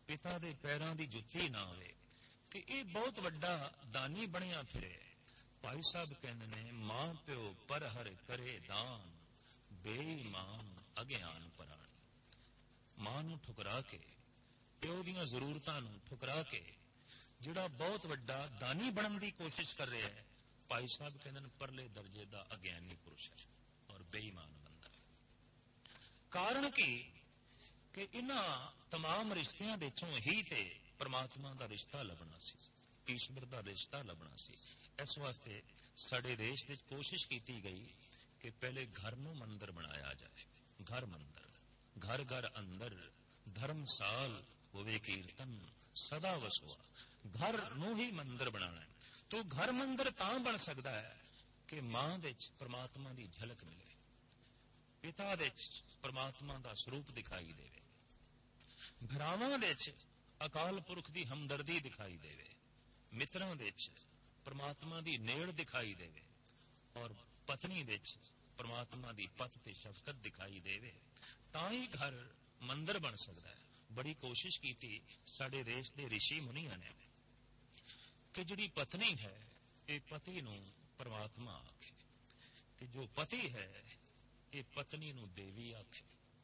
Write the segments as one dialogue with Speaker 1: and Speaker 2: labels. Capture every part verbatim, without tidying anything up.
Speaker 1: ਪਿਤਾ ਦੇ ਪੈਰਾਂ ਦੀ ਜੁੱਤੀ ਨਾ ਹੋਵੇ। ਤੇ ਇਹ ਬਹੁਤ ਵੱਡਾ ਦਾਨੀ ਬਣਿਆ ਫਿਰੇ। ਭਾਈ ਸਾਹਿਬ ਕਹਿੰਦੇ ਨੇ, ਮਾਂ ਪਿਓ ਪਰ ਹਰ ਕਰੇ ਦਾਨ, ਬੇਈਮਾਨ ਅਗਿਆਨ ਪਰਾਣ। ਮਾਂ ਨੂੰ ਠੁਕਰਾ ਕੇ, ਪਿਓ ਦੀਆਂ ਜ਼ਰੂਰਤਾਂ ਨੂੰ ਠੁਕਰਾ ਕੇ ਜਿਹੜਾ ਬਹੁਤ ਵੱਡਾ ਦਾਨੀ ਬਣਨ ਦੀ ਕੋਸ਼ਿਸ਼ ਕਰ ਰਿਹਾ ਹੈ, ਭਾਈ ਸਾਹਿਬ ਕਹਿੰਦੇ ਨੇ ਪਰਲੇ ਦਰਜੇ ਦਾ ਅਗਿਆਨੀ ਪੁਰਸ਼ ਹੈ ਔਰ ਬੇਈਮਾਨ ਬੰਦਾ ਹੈ। ਕਾਰਨ ਕੀ ਕਿ ਇਹਨਾਂ तमाम ਰਿਸ਼ਤਿਆਂ ਦੇ ਚੋਂ ਹੀ ਤੇ ਪਰਮਾਤਮਾ ਦਾ ਰਿਸ਼ਤਾ ਲੱਭਣਾ ਸੀ, ਈਸ਼ਵਰ ਦਾ ਰਿਸ਼ਤਾ ਲੱਭਣਾ ਸੀ। ਇਸ ਵਾਸਤੇ ਸਾਡੇ ਦੇਸ਼ ਵਿੱਚ ਕੋਸ਼ਿਸ਼ ਕੀਤੀ ਗਈ ਕਿ ਪਹਿਲੇ ਘਰ ਨੂੰ ਮੰਦਰ ਬਣਾਇਆ ਜਾਏ। ਘਰ ਮੰਦਰ, ਘਰ ਘਰ ਅੰਦਰ ਧਰਮਸਾਲ ਹੋਵੇ ਕੀਰਤਨ ਸਦਾ ਵਸੋਆ। ਘਰ ਨੂੰ ਹੀ ਮੰਦਰ ਬਣਾਉਣਾ ਹੈ। ਤੋ ਘਰ ਮੰਦਰ ਤਾਂ ਬਣ ਸਕਦਾ ਹੈ ਕਿ ਮਾਂ ਦੇ ਵਿੱਚ ਪਰਮਾਤਮਾ ਦੀ ਝਲਕ ਮਿਲੇ, ਪਿਤਾ ਦੇ ਵਿੱਚ ਪਰਮਾਤਮਾ ਦਾ ਸਰੂਪ ਦਿਖਾਈ ਦੇਵੇ, ਭਰਾਵਾਂ ਦੇ ਵਿੱਚ ਅਕਾਲ ਪੁਰਖ ਦੀ ਹਮਦਰਦੀ ਦਿਖਾਈ ਦੇਵੇ, ਮਿੱਤਰਾਂ ਦੇ ਵਿੱਚ ਪਰਮਾਤਮਾ ਦੀ ਨੇੜ ਦਿਖਾਈ ਦੇਵੇ ਔਰ ਪਤਨੀ ਦੇ ਵਿੱਚ ਪਰਮਾਤਮਾ ਦੀ ਪਤ ਤੇ ਸ਼ਫਕਤ ਦਿਖਾਈ ਦੇਵੇ। ਤਾਂ ਹੀ ਘਰ ਮੰਦਰ ਬਣ ਸਕਦਾ ਹੈ। ਬੜੀ ਕੋਸ਼ਿਸ਼ ਕੀਤੀ ਸਾਡੇ ਦੇਸ਼ ਦੇ ਰਿਸ਼ੀ ਮੁਨੀਆਂ ਨੇ ਕਿ ਜਿਹੜੀ ਪਤਨੀ ਹੈ ਇਹ ਪਤੀ ਨੂੰ ਪਰਮਾਤਮਾ ਆਖੇ, ਤੇ ਜੋ ਪਤੀ ਹੈ ਇਹ ਪਤਨੀ ਨੂੰ ਦੇਵੀ ਆਖੇ।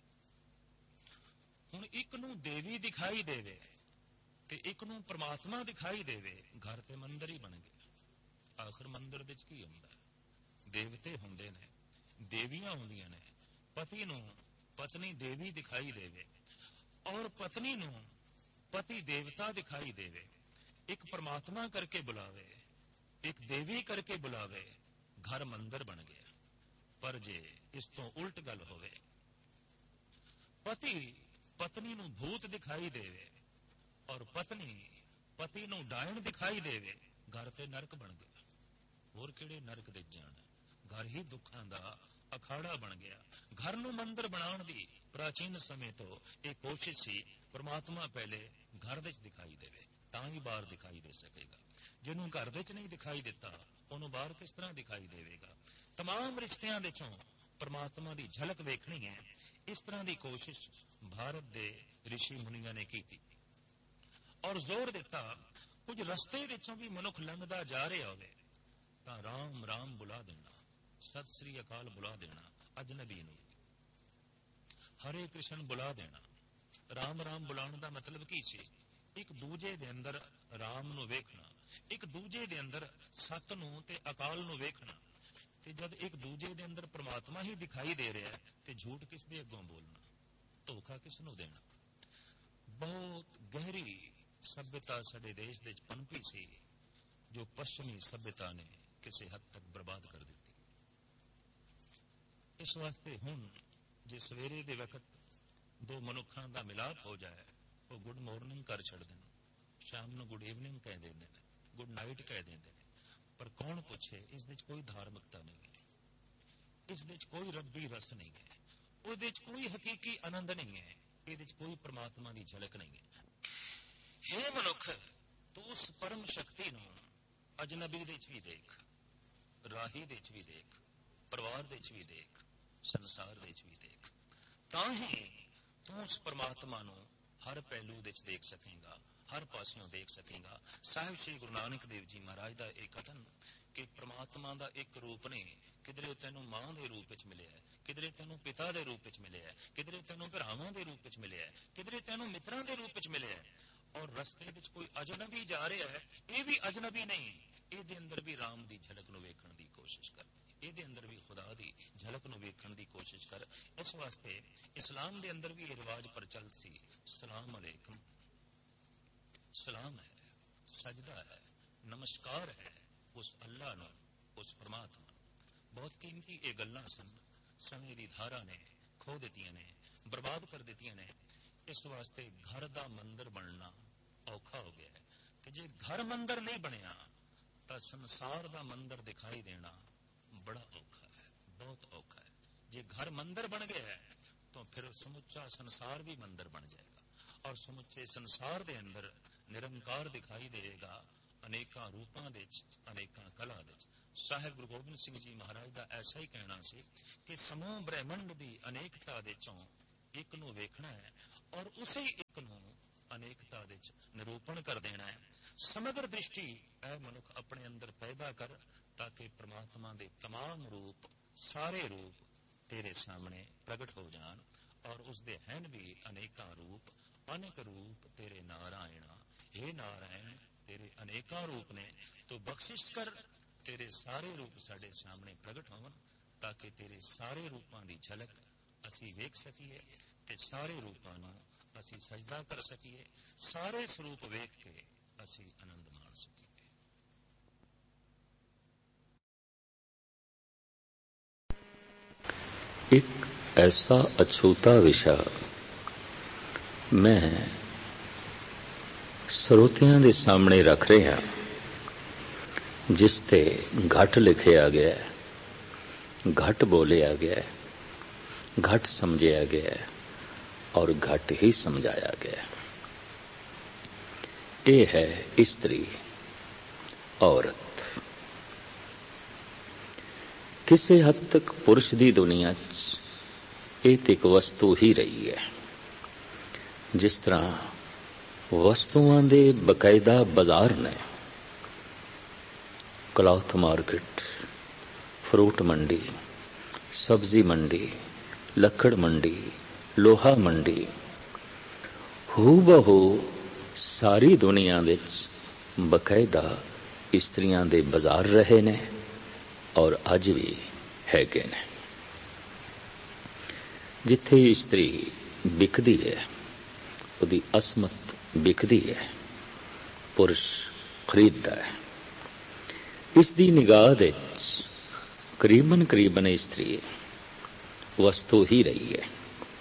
Speaker 1: ਹੁਣ ਇੱਕ ਨੂੰ ਦੇਵੀ ਦਿਖਾਈ ਦੇਵੇ ਤੇ ਇੱਕ ਨੂੰ ਪਰਮਾਤਮਾ ਦਿਖਾਈ ਦੇਵੇ, ਘਰ ਤੇ ਮੰਦਰ ਹੀ ਬਣ ਗਿਆ। ਆਖਰ ਮੰਦਰ ਦੇ ਚ ਕੀ ਹੁੰਦਾ? ਦੇਵਤੇ ਹੁੰਦੇ ਨੇ, ਦੇਵੀਆਂ ਹੁੰਦੀਆਂ ਨੇ। ਪਤੀ ਨੂੰ ਪਤਨੀ ਦੇਵੀ ਦਿਖਾਈ ਦੇਵੇ ਔਰ ਪਤਨੀ ਨੂੰ ਪਤੀ ਦੇਵਤਾ ਦਿਖਾਈ ਦੇਵੇ, ਇੱਕ ਪਰਮਾਤਮਾ ਕਰਕੇ ਬੁਲਾਵੇ, ਇੱਕ ਦੇਵੀ ਕਰਕੇ ਬੁਲਾਵੇ, ਘਰ ਮੰਦਰ ਬਣ ਗਿਆ। ਪਰ ਜੇ ਇਸ ਤੋਂ ਉਲਟ ਗੱਲ ਹੋਵੇ, ਪਤੀ ਪਤਨੀ ਨੂੰ ਭੂਤ ਦਿਖਾਈ ਦੇਵੇ ਔਰ ਪਤਨੀ ਪਤੀ ਨੂੰ ਡਾਇਣ ਦਿਖਾਈ ਦੇਵੇ, ਘਰ ਤੇ ਨਰਕ ਬਣ ਗਿਆ। ਹੋਰ ਕਿਹੜੇ ਨਰਕ ਦੇ ਜਾਣਾ? ਘਰ ਹੀ ਦੁੱਖਾਂ ਦਾ ਅਖਾੜਾ ਬਣ ਗਿਆ। ਘਰ ਨੂੰ ਮੰਦਰ ਬਣਾਉਣ ਦੀ ਪ੍ਰਾਚੀਨ ਸਮੇਂ ਤੋਂ ਇਹ ਕੋਸ਼ਿਸ਼ ਸੀ। ਪਰਮਾਤਮਾ ਪਹਿਲੇ ਘਰ ਦੇ ਚ ਦਿਖਾਈ ਦੇਵੇ ਤਾਂ ਹੀ ਬਾਹਰ ਦਿਖਾਈ ਦੇ ਸਕੇਗਾ। ਜਿਹਨੂੰ ਘਰ ਦੇ ਚ ਨਹੀਂ ਦਿਖਾਈ ਦਿੱਤਾ ਉਹਨੂੰ ਬਾਹਰ ਕਿਸ ਤਰ੍ਹਾਂ ਦਿਖਾਈ ਦੇਵੇਗਾ? तमाम ਰਿਸ਼ਤਿਆਂ ਦੇ ਚੋਂ ਪਰਮਾਤਮਾ ਦੀ ਝਲਕ ਵੇਖਣੀ ਹੈ। ਇਸ ਤਰ੍ਹਾਂ ਦੀ ਕੋਸ਼ਿਸ਼ ਭਾਰਤ ਦੇ ਰਿਸ਼ੀ ਮੁਨੀਆਂ ਨੇ ਕੀਤੀ ਔਰ ਜ਼ੋਰ ਦਿੱਤਾ ਕੁਝ ਰਸਤੇ ਵਿੱਚੋਂ ਵੀ ਮਨੁੱਖ ਲੰਘਦਾ ਜਾ ਰਿਹਾ ਹੋਵੇ ਤਾਂ ਰਾਮ ਰਾਮ ਬੁਲਾ ਦੇਣਾ, ਸਤਿ ਸ੍ਰੀ ਅਕਾਲ ਬੁਲਾ ਦੇਣਾ, ਅਜਨਬੀ ਨੂੰ ਹਰੇ ਕ੍ਰਿਸ਼ਨ ਬੁਲਾ ਦੇਣਾ। ਰਾਮ ਰਾਮ ਬੁਲਾਉਣ ਦਾ ਮਤਲਬ ਕੀ ਸੀ? ਇੱਕ ਦੂਜੇ ਦੇ ਅੰਦਰ ਰਾਮ ਨੂੰ ਵੇਖਣਾ, ਇੱਕ ਦੂਜੇ ਦੇ ਅੰਦਰ ਸਤ ਨੂੰ ਤੇ ਅਕਾਲ ਨੂੰ ਵੇਖਣਾ। ਤੇ ਜਦ ਇੱਕ ਦੂਜੇ ਦੇ ਅੰਦਰ ਪ੍ਰਮਾਤਮਾ ਹੀ ਦਿਖਾਈ ਦੇ ਰਿਹਾ ਤੇ ਝੂਠ ਕਿਸ ਦੇ ਅੱਗੋਂ ਬੋਲਣਾ, ਧੋਖਾ ਕਿਸ ਨੂੰ ਦੇਣਾ? ਬਹੁਤ ਗਹਿਰੀ ਸਭਿਅਤਾ ਸਾਡੇ ਦੇਸ਼ ਦੇ ਵਿੱਚ ਪਨਪੀ ਸੀ ਜੋ ਪੱਛਮੀ ਸਭਿਅਤਾ ਨੇ ਕਿਸੇ ਹੱਦ ਤੱਕ ਬਰਬਾਦ ਕਰ ਦਿੱਤੀ। ਇਸ ਵਾਸਤੇ ਹੁਣ ਜੇ ਸਵੇਰੇ ਦੇ ਵਕਤ ਦੋ ਮਨੁੱਖਾਂ ਦਾ ਮਿਲਾਪ ਹੋ ਜਾਏ ਉਹ ਗੁੱਡ ਮਾਰਨਿੰਗ ਕਰ ਛੱਡਦੇ ਨੇ, ਸ਼ਾਮ ਨੂੰ ਗੁੱਡ ਈਵਨਿੰਗ ਕਹਿ ਦਿੰਦੇ ਨੇ, ਗੁੱਡ ਨਾਈਟ ਕਹਿ ਦਿੰਦੇ ਨੇ। ਪਰ ਕੌਣ ਪੁੱਛੇ ਇਸ ਦੇ ਚ ਕੋਈ ਧਾਰਮਿਕਤਾ ਨਹੀਂ ਹੈ, ਇਸ ਦੇ ਚ ਕੋਈ ਰੱਬੀ ਰਸ ਨਹੀਂ ਹੈ, ਉਹਦੇ ਚ ਕੋਈ ਹਕੀਕੀ ਆਨੰਦ ਨਹੀਂ ਹੈ, ਇਹਦੇ ਚ ਕੋਈ ਪ੍ਰਮਾਤਮਾ ਦੀ ਝਲਕ ਨਹੀਂ ਹੈ। ਹੇ ਮਨੁੱਖ, ਤੂੰ ਉਸ ਪਰਮ ਸ਼ਕਤੀ ਨੂੰ ਅਜਨਬੀ ਦੇ ਚ ਵੀ ਦੇਖ, ਰਾਹੀ ਦੇ ਚ ਵੀ ਦੇਖ, ਪਰਿਵਾਰ ਦੇ ਚ ਵੀ ਦੇਖ, ਸੰਸਾਰ ਦੇ ਚ ਵੀ ਦੇਖ, ਤਾਂ ਹੀ ਤੂੰ ਉਸ ਪਰਮਾਤਮਾ ਨੂੰ ਹਰ ਪਹਿਲੂ ਦੇ ਚ ਦੇਖ ਸਕੇਗਾ, ਹਰ ਪਾਸਿਓਂ ਦੇਖ ਸਕੇਗਾ। ਸਾਹਿਬ ਸ੍ਰੀ ਗੁਰੂ ਨਾਨਕ ਦੇਵ ਜੀ ਮਹਾਰਾਜ ਦਾ ਇਹ ਕਥਨ ਕਿ ਪ੍ਰਮਾਤਮਾ ਦਾ ਇੱਕ ਰੂਪ ਨਹੀਂ, ਕਿਧਰੇ ਤੈਨੂੰ ਮਾਂ ਦੇ ਰੂਪ ਵਿੱਚ ਮਿਲਿਆ, ਕਿਧਰੇ ਤੈਨੂੰ ਪਿਤਾ ਦੇ ਰੂਪ ਵਿੱਚ ਮਿਲਿਆ, ਕਿਧਰੇ ਤੈਨੂੰ ਭਰਾਵਾਂ ਦੇ ਰੂਪ ਵਿੱਚ ਮਿਲਿਆ, ਕਿਧਰੇ ਤੈਨੂੰ ਮਿੱਤਰਾਂ ਦੇ ਰੂਪ ਵਿੱਚ ਮਿਲਿਆ। ਔਰ ਰਸਤੇ ਵਿੱਚ ਕੋਈ ਅਜਨਬੀ ਜਾ ਰਿਹਾ ਹੈ, ਇਹ ਵੀ ਅਜਨਬੀ ਨਹੀਂ, ਇਹਦੇ ਅੰਦਰ ਵੀ ਰਾਮ ਦੀ ਝਲਕ ਨੂੰ ਵੇਖਣ ਦੀ ਕੋਸ਼ਿਸ਼ ਕਰ, ਇਹਦੇ ਅੰਦਰ ਵੀ ਖੁਦਾ ਦੀ ਝਲਕ ਨੂੰ ਵੇਖਣ ਦੀ ਕੋਸ਼ਿਸ਼ ਕਰ। ਇਸ ਵਾਸਤੇ ਇਸਲਾਮ ਦੇ ਅੰਦਰ ਵੀ ਇਹ ਰਿਵਾਜ ਪ੍ਰਚਲਿਤ ਸੀ, ਸਲਾਮ ਅਲੈਕਮ, ਸਲਾਮ ਹੈ, ਸਜਦਾ ਹੈ, ਨਮਸਕਾਰ ਹੈ ਉਸ ਅੱਲਾ ਨੂੰ, ਉਸ ਪਰਮਾਤਮਾ ਨੂੰ। ਬਹੁਤ ਕੀਮਤੀ ਇਹ ਗੱਲਾਂ ਸਨ, ਸਮੇਂ ਦੀ ਧਾਰਾ ਨੇ ਖੋ ਦਿੱਤੀਆਂ ਨੇ, ਬਰਬਾਦ ਕਰ ਦਿੱਤੀਆਂ ਨੇ। ਇਸ ਵਾਸਤੇ ਘਰ ਦਾ ਮੰਦਰ ਬਣਨਾ ਔਖਾ ਹੋ ਗਿਆ ਹੈ ਤੇ ਜੇ ਘਰ ਮੰਦਰ ਨਹੀਂ ਬਣਿਆ ਤਾਂ ਸੰਸਾਰ ਦਾ ਮੰਦਰ ਦਿਖਾਈ ਦੇਣਾ ਬੜਾ ਔਖਾ ਹੈ, ਬਹੁਤ ਔਖਾ ਹੈ। ਜੇ ਘਰ ਮੰਦਰ ਬਣ ਗਿਆ ਹੈ ਤਾਂ ਫਿਰ ਸਮੁੱਚਾ ਸੰਸਾਰ ਵੀ ਮੰਦਰ ਬਣ ਜਾਏਗਾ ਔਰ ਸਮੁੱਚੇ ਸੰਸਾਰ ਦੇ ਅੰਦਰ ਨਿਰੰਕਾਰ ਦਿਖਾਈ ਦੇਗਾ, ਅਨੇਕਾਂ ਰੂਪਾਂ ਦੇ ਵਿੱਚ, ਅਨੇਕਾਂ ਕਲਾ ਦੇ ਵਿੱਚ। ਸਾਹਿਬ ਗੁਰੂ ਗੋਬਿੰਦ ਸਿੰਘ ਜੀ ਮਹਾਰਾਜ ਦਾ ਐਸਾ ਹੀ ਕਹਿਣਾ ਸੀ ਕਿ ਸਮੂਹ ਬ੍ਰਹਿਮੰਡ ਦੀ ਅਨੇਕਤਾ ਦੇ ਚੋਂ ਇੱਕ ਨੂੰ ਵੇਖਣਾ ਹੈ ਔਰ ਉਸੇ ਇੱਕ ਨੂੰ ਅਨੇਕਤਾ ਦੇ ਵਿੱਚ ਨਿਰੂਪਣ ਕਰ ਦੇਣਾ ਹੈ। ਸਮਗਰ ਦ੍ਰਿਸ਼ਟੀ ਇਹ ਮਨੁੱਖ ਆਪਣੇ ਅੰਦਰ ਪੈਦਾ ਕਰ ਤਾਂ ਕਿ ਪ੍ਰਮਾਤਮਾ ਦੇ ਤਮਾਮ ਰੂਪ, ਸਾਰੇ ਰੂਪ ਤੇਰੇ ਸਾਹਮਣੇ ਪ੍ਰਗਟ ਹੋ ਜਾਣ। ਔਰ ਉਸਦੇ ਹਨ ਵੀ ਅਨੇਕਾਂ ਰੂਪ, ਅਨੇਕ ਰੂਪ ਤੇਰੇ ਨਾਰਾਇਣਾ। हे ਨਾਰਾਇਣ, ਤੇਰੇ ਅਨੇਕਾਂ ਰੂਪ ਨੇ, ਤੂੰ ਬਖਸ਼ਿਸ਼ ਕਰ, ਤੇਰੇ ਸਾਰੇ ਰੂਪ ਸਾਡੇ ਸਾਹਮਣੇ ਪ੍ਰਗਟ ਹੋਣ ਤਾਂ ਕਿ ਤੇਰੇ ਸਾਰੇ ਰੂਪਾਂ ਦੀ ਝਲਕ ਅਸੀਂ ਵੇਖ ਸਕੀਏ ਤੇ ਸਾਰੇ ਰੂਪਾਂ ਨੂੰ ਅਸੀਂ ਸਜਦਾ ਕਰ ਸਕੀਏ, ਸਾਰੇ ਸਰੂਪ ਵੇਖ ਕੇ ਅਸੀਂ ਆਨੰਦ ਮਾਣ ਸਕੀਏ।
Speaker 2: ਇੱਕ ਐਸਾ ਅਛੂਤਾ ਵਿਸ਼ਾ ਮੈਂ ਸਰੋਤਿਆਂ ਦੇ ਸਾਹਮਣੇ ਰੱਖ ਰਿਹਾ, ਜਿਸ ਤੇ ਘੱਟ ਲਿਖਿਆ ਗਿਆ, ਘੱਟ ਬੋਲਿਆ ਗਿਆ, ਘੱਟ ਸਮਝਿਆ ਗਿਆ ਔਰ ਘੱਟ ਹੀ ਸਮਝਾਇਆ ਗਿਆ। ਇਹ ਹੈ ਇਸਤਰੀ, ਔਰਤ। ਕਿਸੇ ਹੱਦ ਤੱਕ ਪੁਰਸ਼ ਦੀ ਦੁਨੀਆ 'ਚ ਇਹ ਤੇ ਇੱਕ ਵਸਤੂ ਹੀ ਰਹੀ ਹੈ। ਜਿਸ ਤਰ੍ਹਾਂ ਵਸਤੂਆਂ ਦੇ ਬਕਾਇਦਾ ਬਾਜ਼ਾਰ ਨੇ, ਕਲੌਥ ਮਾਰਕੀਟ, ਫਰੂਟ ਮੰਡੀ, ਸਬਜ਼ੀ ਮੰਡੀ, ਲੱਕੜ ਮੰਡੀ, ਲੋਹਾ ਮੰਡੀ, ਹੂ ਬਹੂ ਸਾਰੀ ਦੁਨੀਆ ਵਿੱਚ ਬਕਾਇਦਾ ਇਸਤਰੀਆਂ ਦੇ ਬਾਜ਼ਾਰ ਰਹੇ ਨੇ ਔਰ ਅੱਜ ਵੀ ਹੈਗੇ ਨੇ। ਜਿੱਥੇ ਇਸਤਰੀ ਵਿਕਦੀ ਹੈ, ਉਹਦੀ ਅਸਮਤ ਵਿਕਦੀ ਹੈ, ਪੁਰਸ਼ ਖਰੀਦਦਾ ਹੈ। ਇਸ ਦੀ ਨਿਗਾਹ ਵਿੱਚ ਕਰੀਬਨ ਕਰੀਬਨ ਇਸਤਰੀ ਵਸਤੂ ਹੀ ਰਹੀ ਹੈ।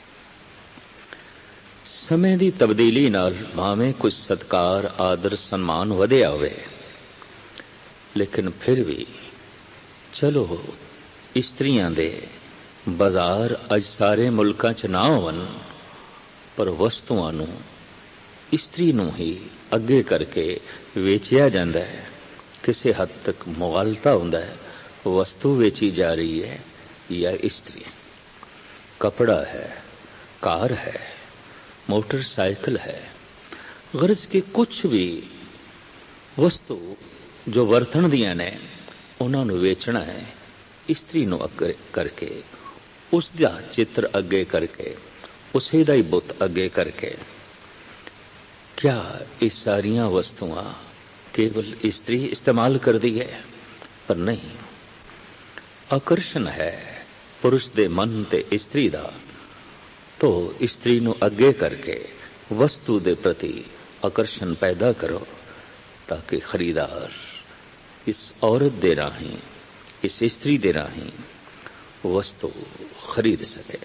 Speaker 2: ਸਮੇਂ ਦੀ ਤਬਦੀਲੀ ਨਾਲ ਭਾਵੇਂ ਕੁਝ ਸਤਕਾਰ, ਆਦਰ, ਸਨਮਾਨ ਵਧਿਆ ਹੋਵੇ, ਲੇਕਿਨ ਫਿਰ ਵੀ ਚਲੋ ਇਸਤਰੀਆਂ ਦੇ ਬਾਜ਼ਾਰ ਅੱਜ ਸਾਰੇ ਮੁਲਕਾਂ 'ਚ ਨਾ ਹੋਣ, ਪਰ ਵਸਤੂਆਂ ਨੂੰ ਇਸਤਰੀ ਨੂੰ ਹੀ ਅੱਗੇ ਕਰਕੇ ਵੇਚਿਆ ਜਾਂਦਾ ਹੈ। ਕਿਸੇ ਹੱਦ ਤੱਕ ਮੁਗਾਲਤਾ ਹੁੰਦਾ ਹੈ, ਵਸਤੂ ਵੇਚੀ ਜਾ ਰਹੀ ਹੈ ਜਾਂ ਇਸਤਰੀ। ਕਪੜਾ ਹੈ, ਕਾਰ ਹੈ, ਮੋਟਰਸਾਈਕਲ ਹੈ, ਗਰਜ਼ ਕੇ ਕੁਛ ਵੀ ਵਸਤੂ ਜੋ ਵਰਤਣ ਦੀਆਂ ਨੇ, ਉਹਨਾਂ ਨੂੰ ਵੇਚਣਾ ਹੈ। ਇਸਤਰੀ ਨੂੰ ਅੱਗੇ ਕਰਕੇ, ਉਸ ਦਾ ਚਿੱਤਰ ਅੱਗੇ ਕਰਕੇ, ਉਸੇ ਦਾ ਹੀ ਬੁੱਤ ਅੱਗੇ ਕਰਕੇ। ਕਿਆ ਇਹ ਸਾਰੀਆਂ ਵਸਤੂਆਂ ਕੇਵਲ ਇਸਤਰੀ ਇਸਤੇਮਾਲ ਕਰਦੀ ਹੈ? ਪਰ ਨਹੀਂ, ਆਕਰਸ਼ਣ ਹੈ ਪੁਰਸ਼ ਦੇ ਮਨ ਤੇ ਇਸਤਰੀ ਦਾ, ਤੋ ਇਸਤਰੀ ਨੂੰ ਅੱਗੇ ਕਰਕੇ ਵਸਤੂ ਦੇ ਪ੍ਰਤੀ ਆਕਰਸ਼ਣ ਪੈਦਾ ਕਰੋ ਤਾਂ ਕਿ ਖਰੀਦਾਰ ਇਸ ਔਰਤ ਦੇ ਰਾਹੀਂ, ਇਸ ਇਸਤਰੀ ਦੇ ਰਾਹੀਂ ਵਸਤੂ ਖਰੀਦ ਸਕੇ।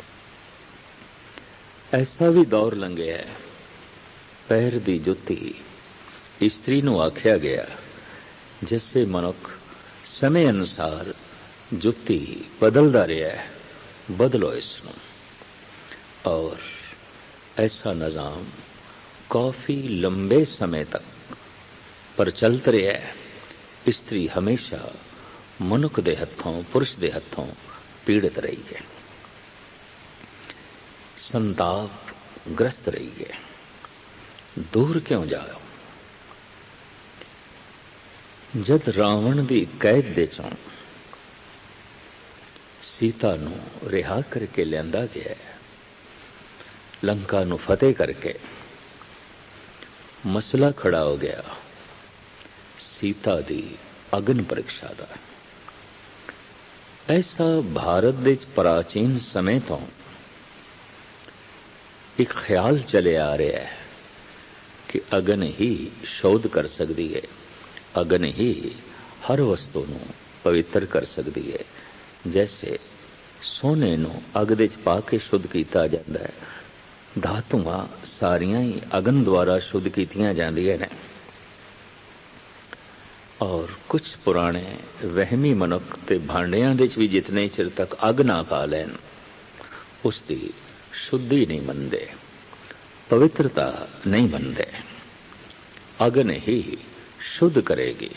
Speaker 2: ਐਸਾ ਵੀ ਦੌਰ ਲੰਘਿਆ, ਪੈਰ ਦੀ ਜੁੱਤੀ ਇਸਤਰੀ ਨੂੰ ਆਖਿਆ ਗਿਆ। ਜਿਸੇ ਮਨੁੱਖ ਸਮੇਂ ਅਨੁਸਾਰ ਜੁੱਤੀ ਬਦਲਦਾ ਰਿਹਾ ਹੈ, ਬਦਲੋ ਇਸ ਨੂੰ। ਔਰ ਐਸਾ ਨਿਜ਼ਾਮ ਕਾਫੀ ਲੰਬੇ ਸਮੇਂ ਤੱਕ ਪ੍ਰਚਲਿਤ ਰਿਹਾ ਹੈ। ਇਸਤਰੀ ਹਮੇਸ਼ਾ ਮਨੁੱਖ ਦੇ ਹੱਥੋਂ, ਪੁਰਸ਼ ਦੇ ਹੱਥੋਂ ਪੀੜਿਤ ਰਹੀ ਹੈ, ਸੰਤਾਪ ਗ੍ਰਸਤ ਰਹੀ ਹੈ। ਦੂਰ ਕਿਉਂ ਜਾਓ? ਜਦ ਰਾਵਣ ਦੀ ਕੈਦ ਦੇ ਚੋਂ ਸੀਤਾ ਨੂੰ ਰਿਹਾ ਕਰਕੇ ਲਿਆਂਦਾ ਗਿਆ, ਲੰਕਾ ਨੂੰ ਫਤਿਹ ਕਰਕੇ, ਮਸਲਾ ਖੜਾ ਹੋ ਗਿਆ ਸੀਤਾ ਦੀ ਅਗਨ ਪ੍ਰੀਖਿਆ ਦਾ। ਐਸਾ ਭਾਰਤ ਦੇ ਪ੍ਰਾਚੀਨ ਸਮੇਂ ਤੋਂ ਇੱਕ ਖਿਆਲ ਚਲੇ ਆ ਰਿਹਾ ਹੈ ਕਿ ਅਗਨ ਹੀ ਸ਼ੋਧ ਕਰ ਸਕਦੀ ਹੈ, ਅਗਨ ਹੀ ਹਰ ਵਸਤੂ ਨੂੰ ਪਵਿੱਤਰ ਕਰ ਸਕਦੀ ਹੈ। ਜੈਸੇ ਸੋਨੇ ਨੂੰ ਅੱਗ ਦੇ ਵਿੱਚ ਪਾ ਕੇ ਸ਼ੁੱਧ ਕੀਤਾ ਜਾਂਦਾ ਹੈ, ਧਾਤੂਆਂ ਸਾਰੀਆਂ ਹੀ ਅਗਨ ਦੁਆਰਾ ਸ਼ੁੱਧ ਕੀਤੀਆਂ ਜਾਂਦੀਆਂ ਨੇ। ਔਰ ਕੁਝ ਪੁਰਾਣੇ ਵਹਿਮੀ ਮਨੁੱਖ ਤੇ ਭਾਂਡਿਆਂ ਦੇ ਵਿੱਚ ਵੀ ਜਿਤਨੇ ਚਿਰ ਤੱਕ ਅੱਗ ਨਾ ਪਾ ਲੈਣ, ਉਸ ਦੀ ਸ਼ੁੱਧੀ ਨਹੀਂ ਮੰਨਦੇ, ਪਵਿੱਤਰਤਾ ਨਹੀਂ ਮੰਨਦੇ। ਅਗਨ ਹੀ ਸ਼ੁੱਧ ਕਰੇਗੀ।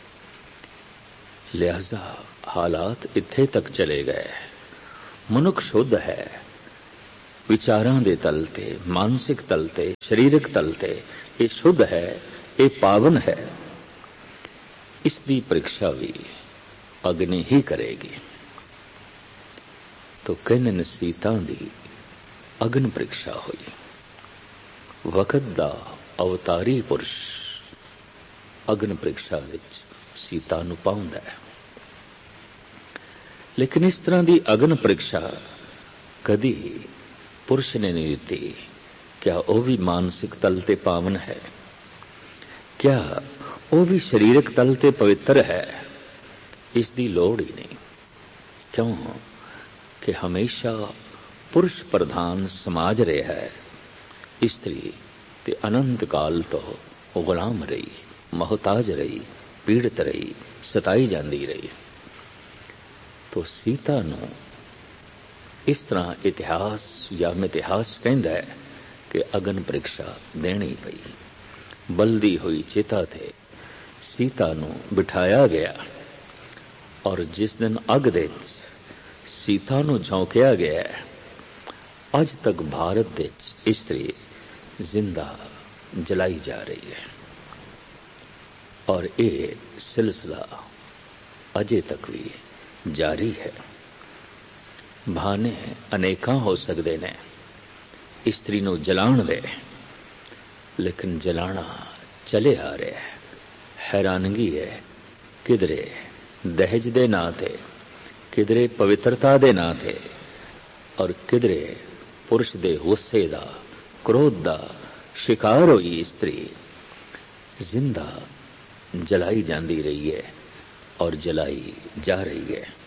Speaker 2: ਲਿਹਾਜ਼ਾ ਹਾਲਾਤ ਇੱਥੇ ਤੱਕ ਚਲੇ ਗਏ। ਮਨੁੱਖ ਸ਼ੁੱਧ ਹੈ, ਵਿਚਾਰਾਂ ਦੇ ਤਲ ਤੇ, ਮਾਨਸਿਕ ਤਲ ਤੇ, ਸਰੀਰਕ ਤਲ ਤੇ ਇਹ ਸ਼ੁੱਧ ਹੈ, ਇਹ ਪਾਵਨ ਹੈ। ਇਸ ਦੀ ਪ੍ਰੀਖਿਆ ਵੀ ਅਗਨੀ ਹੀ ਕਰੇਗੀ। ਤੋ ਕਹਿੰਦੇ ਸੀਤਾ ਦੀ ਅਗਨ ਪ੍ਰੀਖਿਆ ਹੋਈ। ਵਕਤ ਦਾ ਅਵਤਾਰੀ ਪੁਰਸ਼ ਅਗਨ ਪ੍ਰੀਖਿਆ ਵਿੱਚ ਸੀਤਾ ਨੂੰ ਪਾਉਂਦਾ ਹੈ। ਲੇਕਿਨ ਇਸ ਤਰ੍ਹਾਂ ਦੀ ਅਗਨ ਪ੍ਰੀਖਿਆ ਕਦੀ ਪੁਰਸ਼ ਨੇ ਨਹੀਂ ਦਿੱਤੀ। ਕਿਆ ਉਹ ਵੀ ਮਾਨਸਿਕ ਤਲ ਤੇ ਪਾਵਨ ਹੈ? ਕਿਆ ਉਹ ਵੀ ਸਰੀਰਕ ਤਲ ਤੇ ਪਵਿੱਤਰ ਹੈ? ਇਸ ਦੀ ਲੋੜ ਹੀ ਨਹੀਂ। ਕਿਉਂ ਕਿ ਹਮੇਸ਼ਾ ਪੁਰਸ਼ ਪ੍ਰਧਾਨ ਸਮਾਜ ਰਿਹਾ ਹੈ। ਇਸਤਰੀ ਤੇ ਅਨੰਤ ਕਾਲ ਤੋਂ ਉਹ ਗੁਲਾਮ ਰਹੀ, ਮੁਹਤਾਜ ਰਹੀ, ਪੀੜਤ ਰਹੀ, ਸਤਾਈ ਜਾਂਦੀ ਰਹੀ। ਤੋ ਸੀਤਾ ਨੂੰ ਇਸ ਤਰ੍ਹਾਂ ਇਤਿਹਾਸ ਜਾਂ ਮਿਥਿਹਾਸ ਕਹਿੰਦਾ ਹੈ ਕਿ ਅਗਨ ਪ੍ਰੀਖਿਆ ਦੇਣੀ ਪਈ। ਬਲਦੀ ਹੋਈ ਚਿਤਾ ਤੇ ਸੀਤਾ ਨੂੰ ਬਿਠਾਇਆ ਗਿਆ ਔਰ ਜਿਸ ਦਿਨ ਅੱਗ ਦੇ ਸੀਤਾ ਨੂੰ ਝੋਂਕਿਆ ਗਿਆ, ਅੱਜ ਤੱਕ ਭਾਰਤ ਵਿੱਚ ਇਸਤਰੀ ਜ਼ਿੰਦਾ ਜਲਾਈ ਜਾ ਰਹੀ ਹੈ ਔਰ ਇਹ ਸਿਲਸਿਲਾ ਅਜੇ ਤੱਕ ਵੀ ਜਾਰੀ ਹੈ। ਬਹਾਨੇ ਅਨੇਕਾਂ ਹੋ ਸਕਦੇ ਨੇ ਇਸਤਰੀ ਨੂੰ ਜਲਾਉਣ ਦੇ, ਲੇਕਿਨ ਜਲਾਣਾ ਚਲੇ ਆ ਰਿਹਾ ਹੈ। ਹੈਰਾਨਗੀ ਹੈ, ਕਿਧਰੇ ਦਹੇਜ ਦੇ ਨਾਂ ਤੇ, ਕਿਧਰੇ ਪਵਿੱਤਰਤਾ ਦੇ ਨਾਂ ਤੇ ਔਰ ਕਿਧਰੇ ਪੁਰਸ਼ ਦੇ ਗੁੱਸੇ ਦਾ, ਕ੍ਰੋਧ ਦਾ ਸ਼ਿਕਾਰ ਹੋਈ ਇਸਤਰੀ ਜ਼ਿੰਦਾ ਜਲਾਈ ਜਾਂਦੀ ਰਹੀ ਹੈ ਔਰ ਜਲਾਈ ਜਾ ਰਹੀ ਹੈ।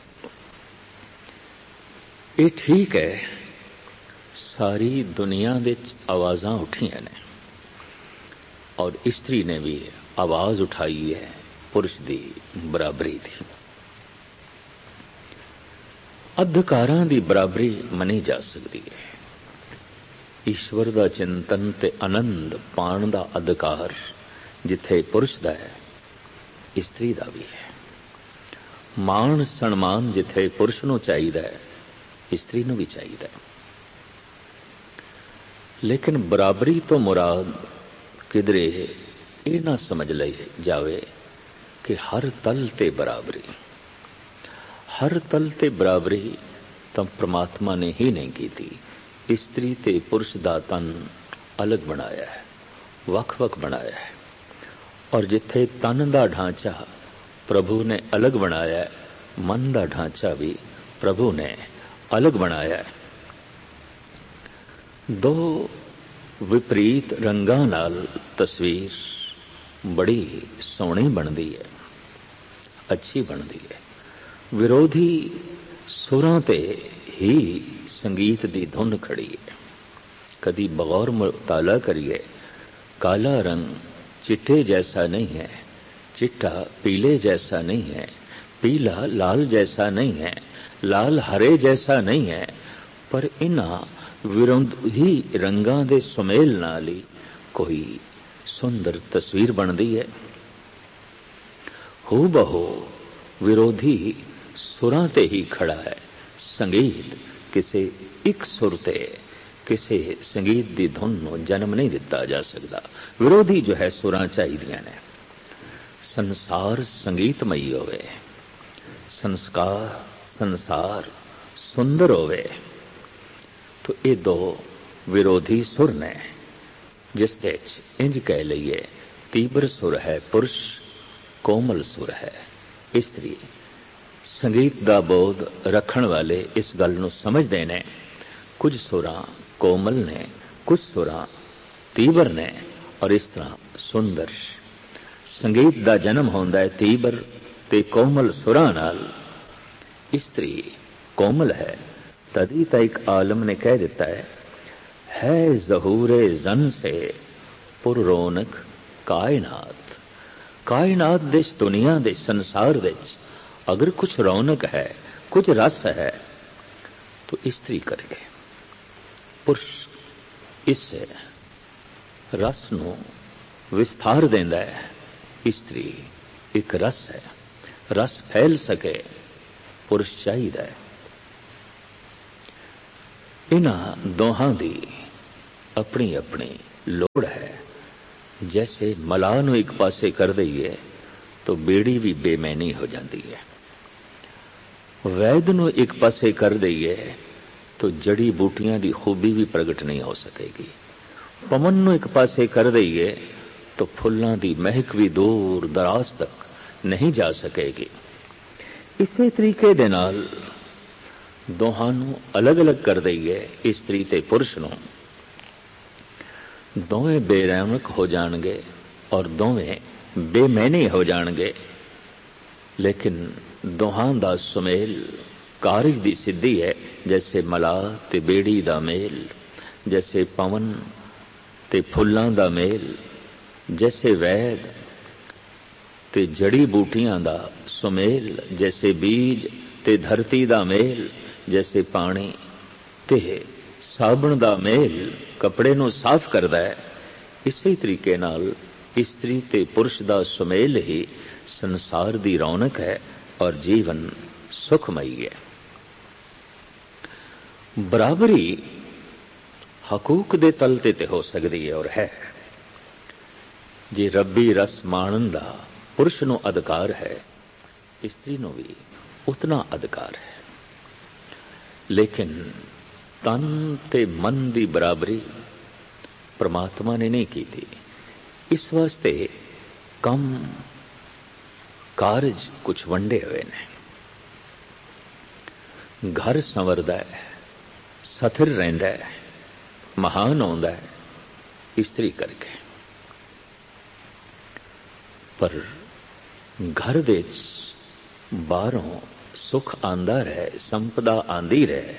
Speaker 2: ਇਹ ਠੀਕ ਹੈ, ਸਾਰੀ ਦੁਨੀਆ ਵਿੱਚ ਆਵਾਜ਼ਾਂ ਉੱਠੀਆਂ ਨੇ ਔਰ ਇਸਤਰੀ ਨੇ ਵੀ ਆਵਾਜ਼ ਉਠਾਈ ਹੈ ਪੁਰਸ਼ ਦੀ ਬਰਾਬਰੀ ਦੀ। ਅਧਿਕਾਰਾਂ ਦੀ ਬਰਾਬਰੀ ਮੰਨੀ ਜਾ ਸਕਦੀ ਹੈ। ਈਸ਼ਵਰ ਦਾ ਚਿੰਤਨ ਤੇ ਆਨੰਦ ਪਾਣ ਦਾ ਅਧਿਕਾਰ ਜਿੱਥੇ ਪੁਰਸ਼ ਦਾ ਹੈ, ਇਸਤਰੀ ਦਾ ਵੀ ਹੈ। ਮਾਣ ਸਨਮਾਨ ਜਿੱਥੇ ਪੁਰਸ਼ ਨੂੰ ਚਾਹੀਦਾ ਹੈ, ਇਸਤਰੀ ਨੂੰ ਵੀ ਚਾਹੀਦਾ ਹੈ। ਲੇਕਿਨ ਬਰਾਬਰੀ ਤੋਂ ਮੁਰਾਦ ਕਿਧਰੇ ਇਹ ਨਾ ਸਮਝ ਲਈ ਜਾਵੇ ਕਿ ਹਰ ਤਲ ਤੇ ਬਰਾਬਰੀ, ਹਰ ਤਲ ਤੇ ਬਰਾਬਰੀ ਤਾਂ ਪ੍ਰਮਾਤਮਾ ਨੇ ਹੀ ਨਹੀਂ ਕੀਤੀ। ਇਸਤਰੀ ਤੇ ਪੁਰਸ਼ ਦਾ ਤਨ ਅਲੱਗ ਬਣਾਇਆ ਹੈ, ਵੱਖ-ਵੱਖ ਬਣਾਇਆ ਹੈ ਔਰ ਜਿੱਥੇ ਤਨ ਦਾ ਢਾਂਚਾ ਪ੍ਰਭੂ ਨੇ ਅਲੱਗ ਬਣਾਇਆ ਹੈ, ਮਨ ਦਾ ਢਾਂਚਾ ਵੀ ਪ੍ਰਭੂ ਨੇ ਅਲੱਗ ਬਣਾਇਆ ਹੈ। ਦੋ ਵਿਪਰੀਤ ਰੰਗਾਂ ਨਾਲ ਤਸਵੀਰ ਬੜੀ ਸੋਹਣੀ ਬਣਦੀ ਹੈ, ਅੱਛੀ ਬਣਦੀ ਹੈ। ਵਿਰੋਧੀ ਸੁਰਾਂ ਤੇ ਹੀ ਸੰਗੀਤ ਦੀ ਧੁਨ ਖੜੀ ਹੈ। ਕਦੀ ਬਗੌਰ ਮੁਤਾਲਾ ਕਰੀਏ, ਕਾਲਾ ਰੰਗ चिट्टे जैसा नहीं है, चिट्टा पीले जैसा नहीं है, पीला लाल जैसा नहीं है, लाल हरे जैसा नहीं है, पर इन्हां विरोधी रंगां दे सुमेल नाल ही कोई सुंदर तस्वीर बनदी है। हू बहू विरोधी सुरां ते ही खड़ा है। संगीत किसी एक सुर ते ਕਿਸੇ ਸੰਗੀਤ ਦੀ ਧੁਨ ਨੂੰ ਜਨਮ ਨਹੀਂ ਦਿੱਤਾ ਜਾ ਸਕਦਾ। ਵਿਰੋਧੀ ਜੋ ਹੈ ਸੁਰਾਂ ਚਾਹੀਦੀਆਂ ਨੇ। ਸੰਸਾਰ ਸੰਗੀਤਮਈ ਹੋਵੇ, ਸੰਸਕਾਰ ਸੰਸਾਰ ਸੁੰਦਰ ਹੋਵੇ, ਤਾਂ ਇਹ ਦੋ ਵਿਰੋਧੀ ਸੁਰ ਨੇ ਜਿਸ ਦੇ ਵਿੱਚ ਇੰਜ ਕਹਿ ਲਈਏ ਤੀਬਰ ਸੁਰ ਹੈ ਪੁਰਸ਼, ਕੋਮਲ ਸੁਰ ਹੈ ਇਸਤਰੀ। ਸੰਗੀਤ ਦਾ ਬੋਧ ਰੱਖਣ ਵਾਲੇ ਇਸ ਗੱਲ ਨੂੰ ਸਮਝਦੇ ਨੇ ਕੁਝ ਸੁਰਾਂ ਕੋਮਲ ਨੇ, ਕੁਝ ਸੁਰਾਂ ਤੀਬਰ ਨੇ ਔਰ ਇਸ ਤਰ੍ਹਾਂ ਸੁੰਦਰ ਸੰਗੀਤ ਦਾ ਜਨਮ ਹੁੰਦਾ ਹੈ ਤੀਬਰ ਤੇ ਕੋਮਲ ਸੁਰਾਂ ਨਾਲ। ਇਸਤਰੀ ਕੋਮਲ ਹੈ, ਤਦੀ ਤਾਂ ਇੱਕ ਆਲਮ ਨੇ ਕਹਿ ਦਿੱਤਾ ਹੈ ਹੈ ਜ਼ਹੂਰੇ ਜ਼ਨ ਸੇ ਪੁਰ ਰੌਨਕ ਕਾਇਨਾਤ। ਕਾਇਨਾਤ ਦੇ ਦੁਨੀਆ ਦੇ ਸੰਸਾਰ ਵਿੱਚ ਅਗਰ ਕੁਝ ਰੌਨਕ ਹੈ, ਕੁਝ ਰਸ ਹੈ ਤਾਂ ਇਸਤਰੀ ਕਰਕੇ। ਪੁਰਸ਼ ਇਸ ਰਸ ਨੂੰ ਵਿਸਥਾਰ ਦਿੰਦਾ ਹੈ, ਇਸਤਰੀ ਇੱਕ ਰਸ ਹੈ। ਰਸ ਫੈਲ ਸਕੇ ਪੁਰਸ਼ ਚਾਹੀਦਾ ਹੈ। इन्हां दोहां दी अपनी अपनी लोड़ है। जैसे मलाह नूं एक पासे कर दईए तो बेड़ी भी बेमैनी हो जाती है, वैद नूं एक पासे कर दईए तो जड़ी बूटियां दी खूबी भी प्रगट नहीं हो सकेगी। पवन नूं एक पासे कर दईए तो फुल्लां दी महक भी दूर दराज तक नहीं जा सकेगी। इसे तरीके दे नाल दोहां नूं अलग अलग कर दईए, इस्त्री ते पुरुष नूं, दोवें बेरौनक हो जाणगे और दोवें बेमैनी हो जाणगे। लेकिन दोहां दा सुमेल कारज दी सिद्धि है। जैसे मलाह ते बेड़ी दा मेल, जैसे पवन ते फुल्लां दा मेल, जैसे वैद ते जड़ी बूटियां दा सुमेल, जैसे बीज ते धरती दा मेल, जैसे पानी ते साबण दा मेल कपड़े नूं साफ करदा है। इसी तरीके नाल इस्त्री ते पुरुष दा सुमेल ही संसार दी रौनक है और जीवन सुखमई है। बराबरी हकूक दे तल ते ते हो सकदी है और है। जे रब्बी रस माणन दा पुरुष नूं अधिकार है, इस्त्री नूं भी उतना अधिकार है। लेकिन तन ते मन दी बराबरी परमात्मा ने नहीं की थी। इस वास्ते कम कारज कुछ वंडे हुए ने। घर संवरदा है, सथिर रहिंदा है, महान होंदा है इस्त्री करके। पर घर दे बाहरों सुख आंदा रहे, संपदा आंदी रहे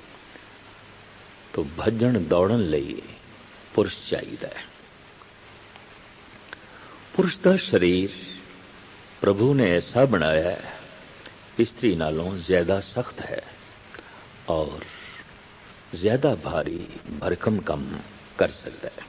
Speaker 2: तो भजन दौड़न लई पुरुष चाहिदा है। पुरुष दा शरीर प्रभु ने ऐसा बनाया है, स्त्री नालों ज्यादा सख्त है और ज्यादा भारी भरकम कम कर सकता है।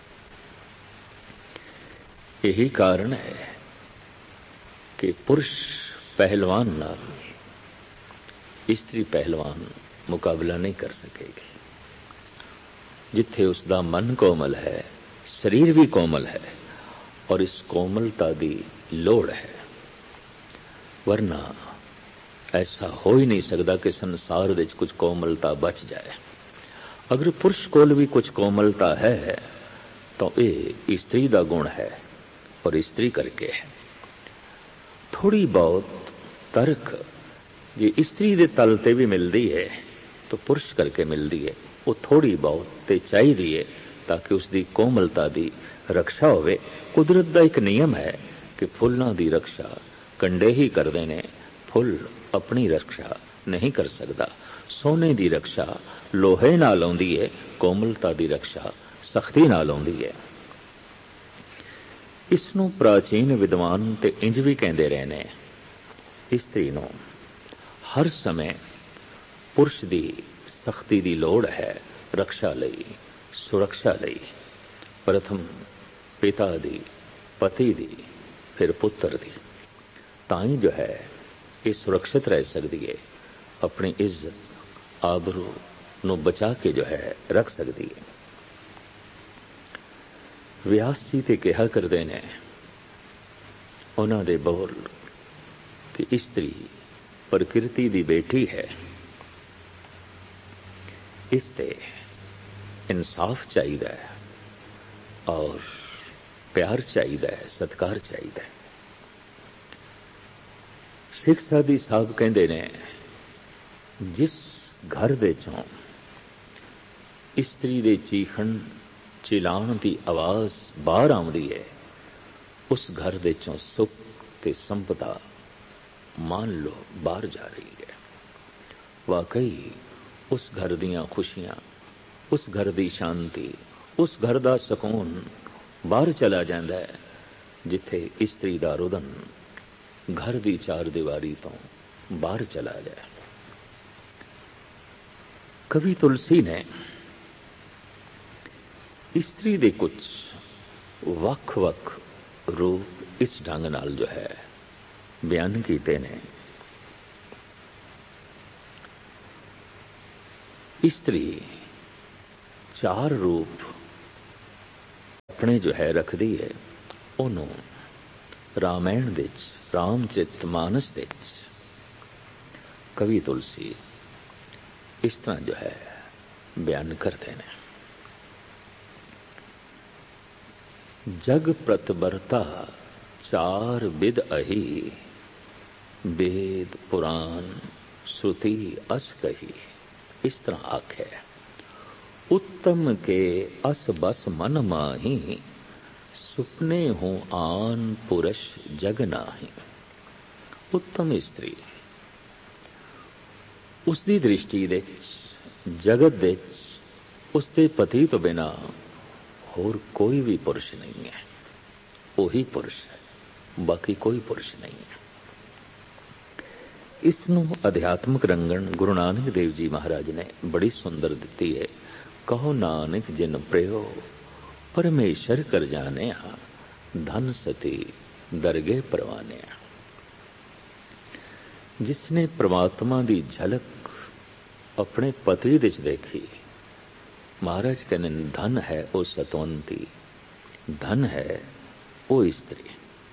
Speaker 2: यही कारण है कि पुरुष पहलवान नाल स्त्री पहलवान मुकाबला नहीं कर सकेगी। जिथे उसका मन कोमल है, शरीर भी कोमल है और इस कोमलता दी लोड़ है। वरना ऐसा हो ही नहीं सकता कि संसार विच कुछ कोमलता बच जाए। अगर पुरुष कोल भी कुछ कोमलता है तो ये स्त्री का गुण है और स्त्री करके है। थोड़ी बहुत तर्क जे स्त्री दे तल ते भी मिलती है तो पुरुष करके मिलती है। वो थोड़ी बहुत ते चाहिदी है ताकि उसकी कोमलता दी रक्षा होवे। कुदरत का एक नियम है कि फुल्लां दी रक्षा कंडे ही करदे ने, फुल अपनी रक्षा नहीं कर सकता। सोने दी रक्षा लोहे नाल आउंदी है, कोमलता दी रक्षा सख्ती नाल आउंदी है। इसनूं प्राचीन विद्वान ते इंज भी कहंदे रहे ने, स्त्री नूं हर समय पुरुष दी सख्ती दी लोड़ है रक्षा लई, सुरक्षा लई। प्रथम पिता दी, पति दी, फिर पुत्र दी, ताई जो है ये सुरक्षित रह सकती है, अपनी इज्जत आबरू नू बचा के जो है रख सकती है। व्यास जी ते कहा करते ने उन्हां दे बोल कि स्त्री प्रकृति दी बेटी है, इसते इंसाफ चाहिए है और प्यार चाहिए है, सत्कार चाहिए है। सिख साधी साहब कहते ने जिस घर दे चों स्त्री दे चीखण चिलाण की आवाज बाहर आउंदी है, उस घर दे चों सुख ते संपदा मान लो बाहर जा रही है। वाकई उस घर दियां खुशियां, उस घर दी शांति, उस घर दा सुकून बाहर चला जांदा है जिथे स्त्री दा रुदन घर दी चार दीवारी तो बाहर चला जाए। कवि तुलसी ने स्त्री दे कुछ वख वख रूप इस ढंग नाल जो है बयान कीते ने। ਇਸਤਰੀ ਚਾਰ ਰੂਪ ਆਪਣੇ ਜੋ ਹੈ ਰੱਖਦੀ ਹੈ। ਉਹਨੂੰ ਰਾਮਾਇਣ ਵਿੱਚ, ਰਾਮਚਰਿਤ ਮਾਨਸ ਵਿੱਚ ਕਵੀ ਤੁਲਸੀ ਇਸ ਤਰ੍ਹਾਂ ਜੋ ਹੈ ਬਿਆਨ ਕਰਦੇ ਨੇ। ਜਗ ਪ੍ਰਤਬਰਤਾ ਚਾਰ ਵਿਦ ਅਹੀ, वेद पुराण श्रुति अस कही। इस तरह आखे, उत्तम के अस बस मन माही, सुपने हूं आन पुरुष जग नाही। उत्तम इस्त्री उसकी दृष्टि दे जगत दे उसके पति तो बिना होर कोई भी पुरुष नहीं है। वही पुरुष है, बाकी कोई पुरुष नहीं है। इसनों अध्यात्मक रंगण गुरु नानक देव जी महाराज ने बड़ी सुंदर दिती है। कहो नानक जिन प्रयो परमेश्वर कर जाने, धन सती दरगे परवाने। जिसने परमात्मा की झलक अपने पति विच देखी, महाराज कहने धन है वो सतवंती, धन है वो स्त्री।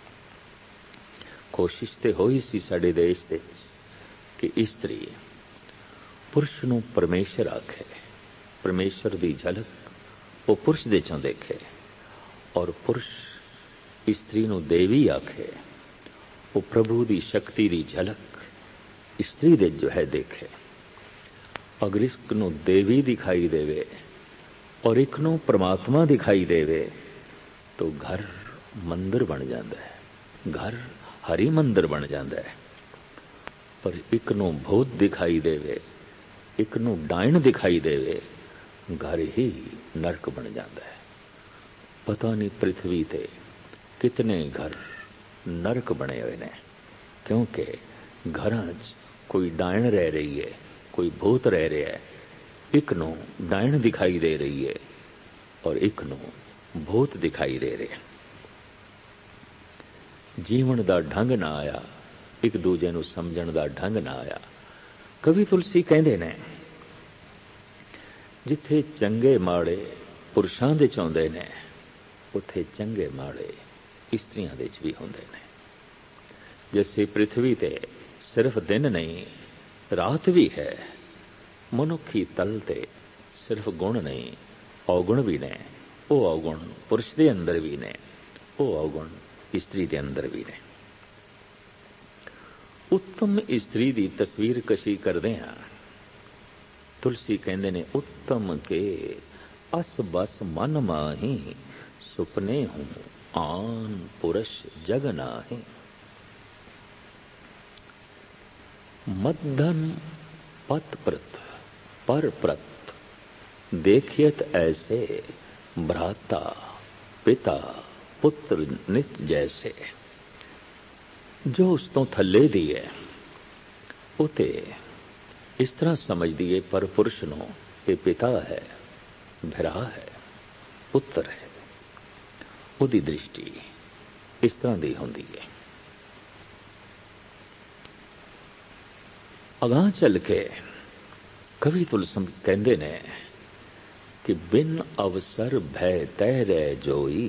Speaker 2: कोशिश तो होई सी साडे देश दे कि स्त्री पुरुष नूं परमेश्वर आखे, परमेश्वर की झलक वो पुरुष दे चों देखे, और पुरुष स्त्री नूं देवी आखे, वो प्रभु की शक्ति की झलक स्त्री दे जो है देखे। अगर एक नूं देवी दिखाई देवे और एक नूं परमात्मा दिखाई देवे तो घर मंदिर बन जाता है, घर हरि मंदिर बन जाता है। पर एक नूं भूत दिखाई देवे, एक नूं डायन दिखाई देवे, घर ही नरक बन जाता है। पता नहीं पृथ्वी ते कितने घर नरक बने हुए ने, क्योंकि घरां च कोई डायन रह रही है, कोई भूत रह रहा है। एक नूं डायन दिखाई दे रही है और एक नूं भूत दिखाई दे रहे हैं। जीवन दा ढंग ना आया, एक दूजे नूं समझण दा ढंग ना आया। कवि तुलसी कहंदे ने, जिथे चंगे माड़े पुरुषां दे च हुंदे ने, उत्थे चंगे माड़े स्त्रियां दे च भी हुंदे ने। जैसे पृथ्वी ते सिर्फ दिन नहीं रात भी है, मनुखी तल ते सिर्फ गुण नहीं अवगुण भी ने। वो अवगुण पुरुष दे अंदर भी ने, वो अवगुण स्त्री दे अंदर भी ने। उत्तम स्त्री की तस्वीर कशी करदे हां। तुलसी कहंदे ने, उत्तम के अस बस मन माही, सुपने हूं आन पुरुष जग नाही। मद्धन पत प्रत पर प्रत, देखियत ऐसे भ्राता पिता पुत्र नित जैसे। जो उस तो थले दी है उते इस तरह समझ दिए, पर पुरुष नो ये पिता है, भरा है, पुत्र है। उदी दृष्टि इस तरह दी होंदी है। अगां चल के कवि तुलसी कहंदे ने कि बिन अवसर भय तय रह जोई,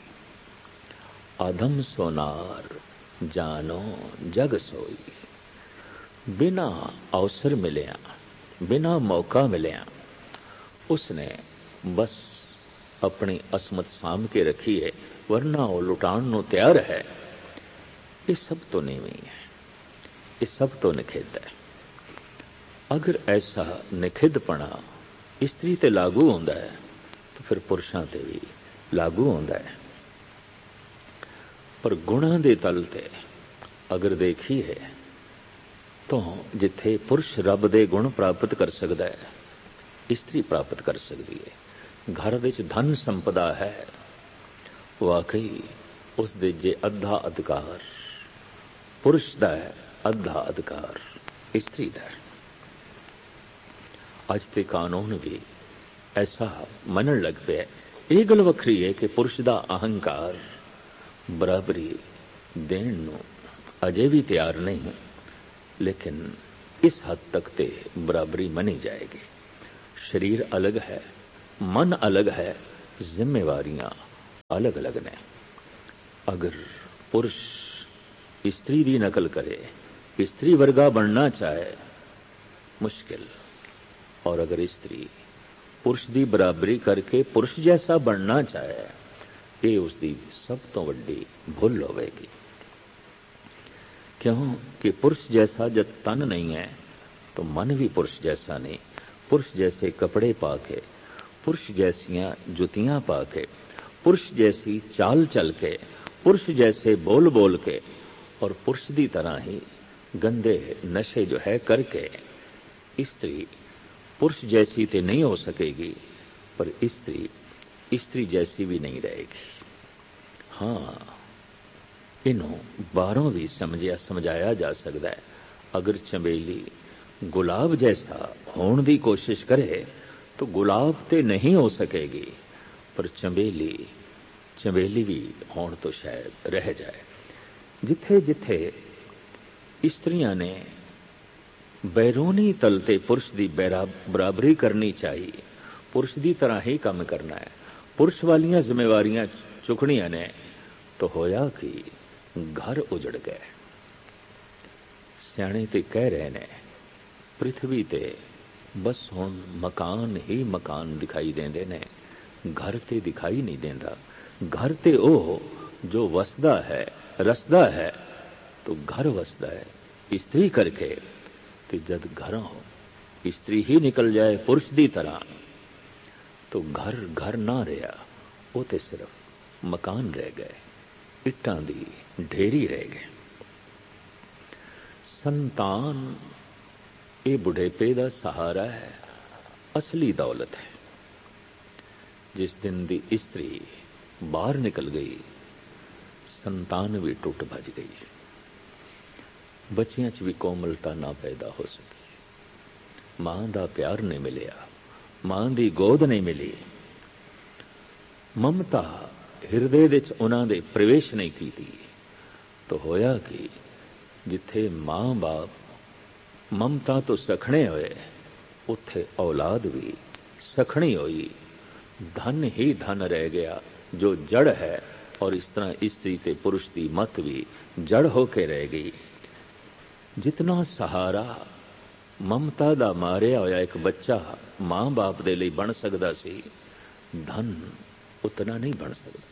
Speaker 2: अधम सोनार जानो जग सोई। बिना अवसर मिलिया, बिना मौका मिलिया, उसने बस अपनी असमत साम के रखी है, वरना वो लुटान नो तैयार है। ये सब तो नीवी है, ये सब तो निखिद है। अगर ऐसा निखिदपना स्त्री ते लागू होंदा है तो फिर पुरुषां ते भी लागू होंदा है। पर गुणां दे तल ते अगर देखी है तो जिथे पुरुष रब दे गुण प्राप्त कर सकता है, स्त्री प्राप्त कर सकती है। घर विच धन संपदा है, वाकई उस दे जे अद्धा अधिकार पुरुष दा है, अद्धा अधिकार स्त्री दा है। अज ते कानून भी ऐसा मनन लग पे। यह गल वखरी है कि पुरुष दा अहंकार बराबरी देण नूं अजे भी तैयार नहीं, लेकिन इस हद तक ते बराबरी मनी जाएगी। शरीर अलग है, मन अलग है, जिम्मेवारियां अलग अलग ने। अगर पुरुष स्त्री की नकल करे, स्त्री वर्गा बनना चाहे, मुश्किल। और अगर स्त्री पुरुष की बराबरी करके पुरुष जैसा बनना चाहे, ये उसकी सब तो वड्डी भुल होवेगी। क्यों कि पुरुष जैसा जब तन नहीं है तो मन भी पुरुष जैसा नहीं। पुरुष जैसे कपड़े पाके, पुरुष जैसियां जुतियां पाके, पुरुष जैसी चाल चल के, पुरुष जैसे बोल बोल के और पुरुष की तरह ही गंदे नशे जो है करके स्त्री पुरुष जैसी तो नहीं हो सकेगी, पर स्त्री स्त्री जैसी भी नहीं रहेगी। हाँ, इन्हों बारों भी समझिया समझाया जा सकता है। अगर चंबेली गुलाब जैसा होने की कोशिश करे तो गुलाब ते नहीं हो सकेगी, पर चंबेली चंबेली भी होने तो शायद रह जाए। जिथे जिथे स्त्रियां ने बैरूनी तलते पुरुष की बराबरी करनी चाहिए, पुरुष की तरह ही काम करना है, पुरुष वालियां जिम्मेवारियां चुकनियां ने, तो होया कि घर उजड़ गए। सियाणे ते कह रहे ने पृथ्वी ते बस हुण मकान ही मकान दिखाई देंदे ने, घर ते दिखाई नहीं देंदा। घर ते ओ जो वसदा है रसदा है, तो घर वसदा है स्त्री करके। ते जद घर हो स्त्री ही निकल जाए पुरुष दी तरह, तो घर घर ना रहा, वो ते सिर्फ मकान रह गए, इट्टां दी ढेरी रह गए। संतान ये बुढ़ेपे दा सहारा है, असली दौलत है। जिस दिन दी स्त्री बाहर निकल गई, संतान भी टुट भज गई, बच्चियां च भी कोमलता ना पैदा हो सकी, मां दा प्यार नहीं मिलिया, मां दी गोद नहीं मिली, ममता हिरदे विच उन्हां दे प्रवेश नहीं कीती। तो होया कि जिथे मां बाप ममता तो सखणे होए, उत्थे औलाद भी सखणी होई। धन ही धन रह गया जो जड़ है, और इस तरह स्त्री ते पुरुष की मत भी जड़ होके रह गई। जितना सहारा ममता दा मारिया होया एक बच्चा मां बाप दे लई बन सकदा सी, धन उतना नहीं बन सकता।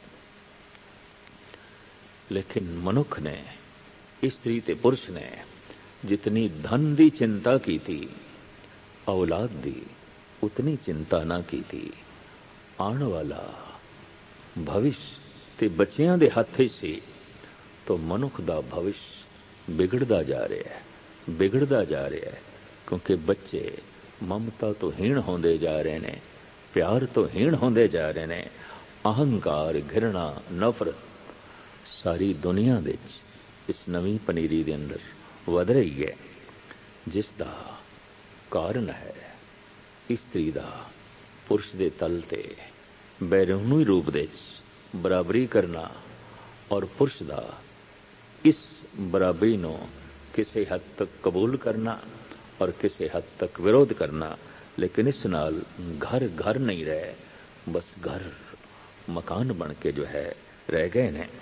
Speaker 2: लेकिन मनुख ने, स्त्री ते पुरुष ने जितनी धन दी चिंता की थी, औलाद दी उतनी चिंता ना की थी। आने वाला भविष्य ते बच्चियां दे हत्थ से, तो मनुख दा भविष्य बिगड़दा जा रहा है, बिगड़दा जा रहा है। क्योंकि बच्चे ममता तो हीण होंदे जा रहे ने, प्यार तो हीण होंदे जा रहे ने, अहंकार घृणा नफरत सारी दुनिया दे इस नवी पनीरी दे अंदर वध रही है, जिसदा कारण है स्त्री दा पुरुष दे तल ते बैरूनी रूप दे बराबरी करना, और पुरुष दा इस बराबरी नो किसी हद तक कबूल करना और किसी हद तक विरोध करना। लेकिन इस नाल घर घर नहीं रहे, बस घर मकान बन के जो है रह गए ने।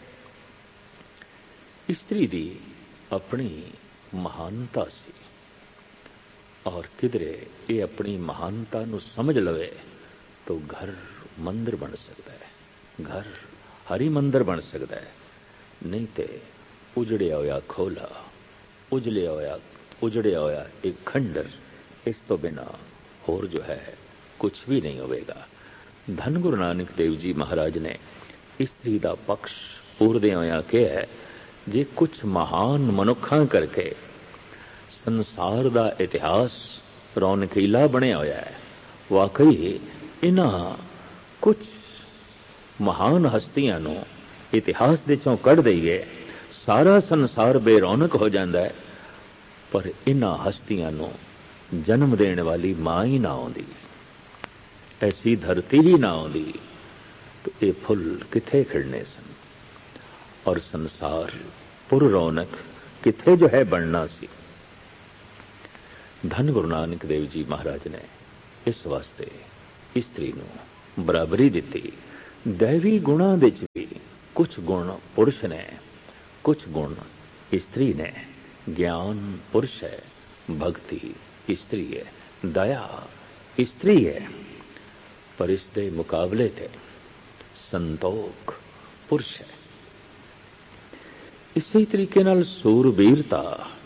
Speaker 2: स्त्री दी अपनी महानता सी, और किधरे ये अपनी महानता नु समझ लवे तो घर मंदिर बन सकता है, घर हरि मंदिर बन सकता है। नहीं तो उजड़िया होया खोला, उजलिया होया उजड़िया होया एक खंडर, इस तो बिना होर जो है कुछ भी नहीं होगा। धन गुरु नानक देव जी महाराज ने स्त्री दा पक्ष पूरदे होया कहा है, जे कुछ महान मनुखा करके संसार दा इतिहास रौनकीला बनिया होया है। वाकई इन्हां कुछ महान हस्तियां नूं इतिहास दे चों कढ़ दईए, सारा संसार बेरौनक हो जाता है। पर इन्हां हस्तियां नूं जन्म देने वाली मां ही ना आउंदी, ऐसी धरती ही ना आउंदी, तो ये फुल किथे खिड़ने सन, और संसार पुर रौनक किथे जो है बनना सी। धन गुरु नानक देव जी महाराज ने ਇਸ ਵਾਸਤੇ ਇਸਤਰੀ ਨੂੰ ਬਰਾਬਰੀ ਦਿੱਤੀ। दैवी गुणां विच भी कुछ गुण पुरुष ने, कुछ गुण स्त्री ने। ज्ञान पुरुष है, भक्ति स्त्री है, दया स्त्री है, पर इसके मुकाबले ते संतोख पुरुष है। इसी तरीके नाल सूरबीरता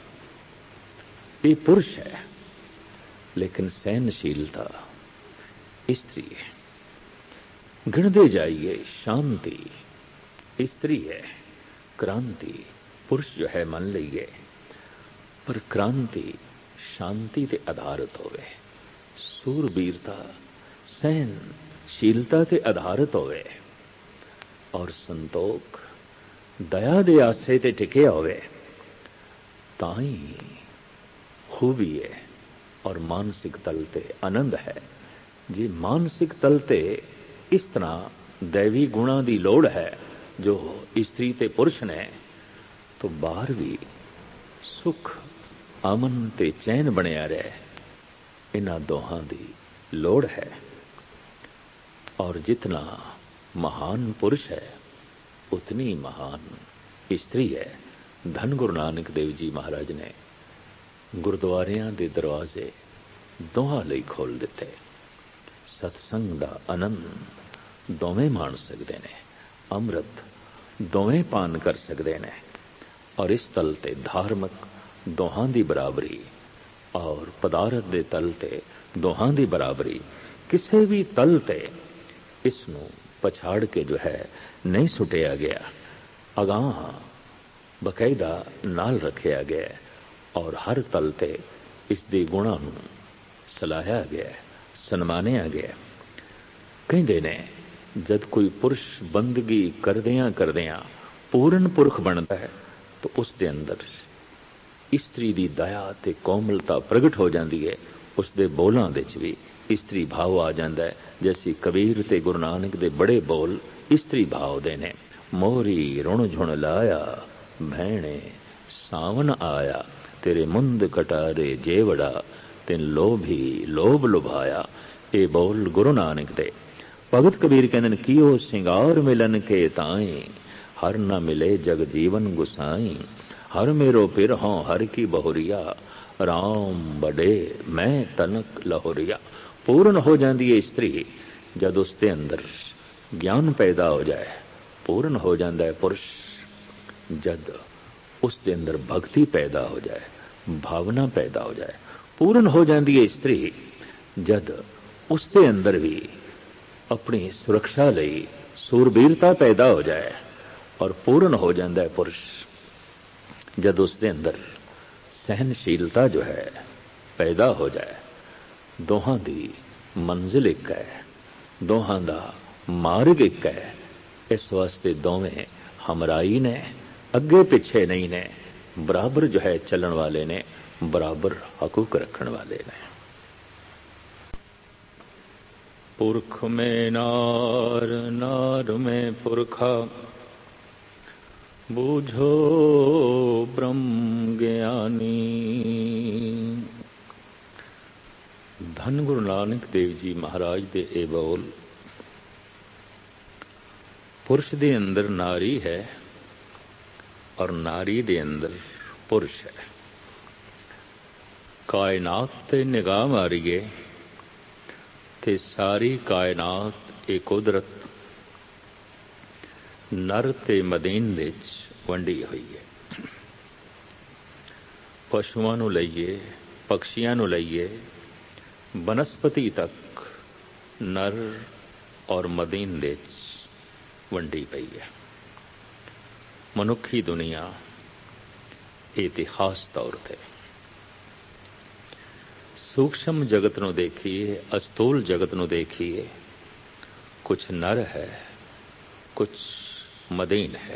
Speaker 2: ये पुरुष है, लेकिन सहनशीलता स्त्री है। गिणते जाइए, शांति स्त्री है, क्रांति पुरुष जो है मान लीजिए, पर क्रांति शांति ते आधारित होवे, सूरबीरता सहनशीलता ते आधारित होवे, और संतोख दया दे आसे ते टिके होवे, ताई खूबी है और मानसिक तल ते आनंद है। जी मानसिक तल ते इस तरह दैवी गुणा की लोड़ है जो स्त्री ते पुरुष ने, तो बाहर भी सुख अमन ते चैन बनिया रहे, इन्हां दोहां की लोड़ है। और जितना महान पुरुष है उतनी महान स्त्री है। धन गुरु नानक देव जी महाराज ने गुरुद्वारियां दे दरवाजे दोहां लई खोल दिते। सत्संग दा आनंद दोवें मान सकते ने, अमृत दोवें पान कर सकते ने, और इस तल ते धार्मिक दोहां दी बराबरी और पदार्थ दे तल ते दोहां दी बराबरी किसी भी तल ते इसनू पछाड़ के जो है नहीं सुटिया गया, अगाह बकायदा नाल रखिया गया, और हर तल ते इस दे गुणां नू सलाहिया गया, सन्मानिया गया। कहंदे ने जद कोई पुरुष बंदगी करदियां करदियां पूर्ण पुरख बनता है, तो उस दे अंदर स्त्री दी दया ते कोमलता प्रगट हो जाती है। उस दे बोलां दे च भी स्त्री भाव आ जाता है। जैसी कबीर ते गुरु नानक दे बड़े बोल स्त्री भाव दे ने। मोरी रुण झुण लाया भैणे सावन आया, तेरे मुंद कटारे जेवड़ा तिन लोभी लोभ लुभाया। ये बोल गुरु नानक दे। भगत कबीर कहते कियो सिंगार मिलन के ताई, हर न मिले जग जीवन गुसाई। हर मेरो पिर हों हर की बहुरिया, राम बड़े मैं तनक लहोरिया। पूर्ण हो जाती है स्त्री जद उसके अंदर ज्ञान पैदा हो जाए, पूर्ण हो जाता है पुरुष जद उसके अंदर भक्ति पैदा हो जाए, भावना पैदा हो जाए। पूर्ण हो जाती है स्त्री जद उसके अंदर भी अपनी सुरक्षा लई सूरबीरता पैदा हो जाए, और पूर्ण हो जाता है पुरुष जद उसके अंदर सहनशीलता जो है पैदा हो जाए। दोहां दी मंजिल एक है, दोहां दा मार्ग एक है। इस वास्ते दोवें हमराई ने, अगे पिछे नहीं ने, बराबर जो है चलन वाले ने, बराबर हकूक रखने वाले ने। पुरख में नार नार में पुरखा, बूझो ब्रह्म ज्ञानी। धन गुरु नानक देव जी महाराज दे ए बोल। पुरुष दे अंदर नारी है और नारी दे अंदर पुरुष है। कायनात ते निगाह मारीए ते सारी कायनात ए कुदरत नर ते मदीन विच वंडी हुई है। पशुआं नूं लईए, पक्षियां नूं लईए, बनस्पति तक नर और मदीन विच वंडी पई है। मनुखी दुनिया इतिहास तौर ते सूक्ष्म जगत नूं देखिए, अस्थूल जगत नूं देखिए, कुछ नर है, कुछ मदीन है।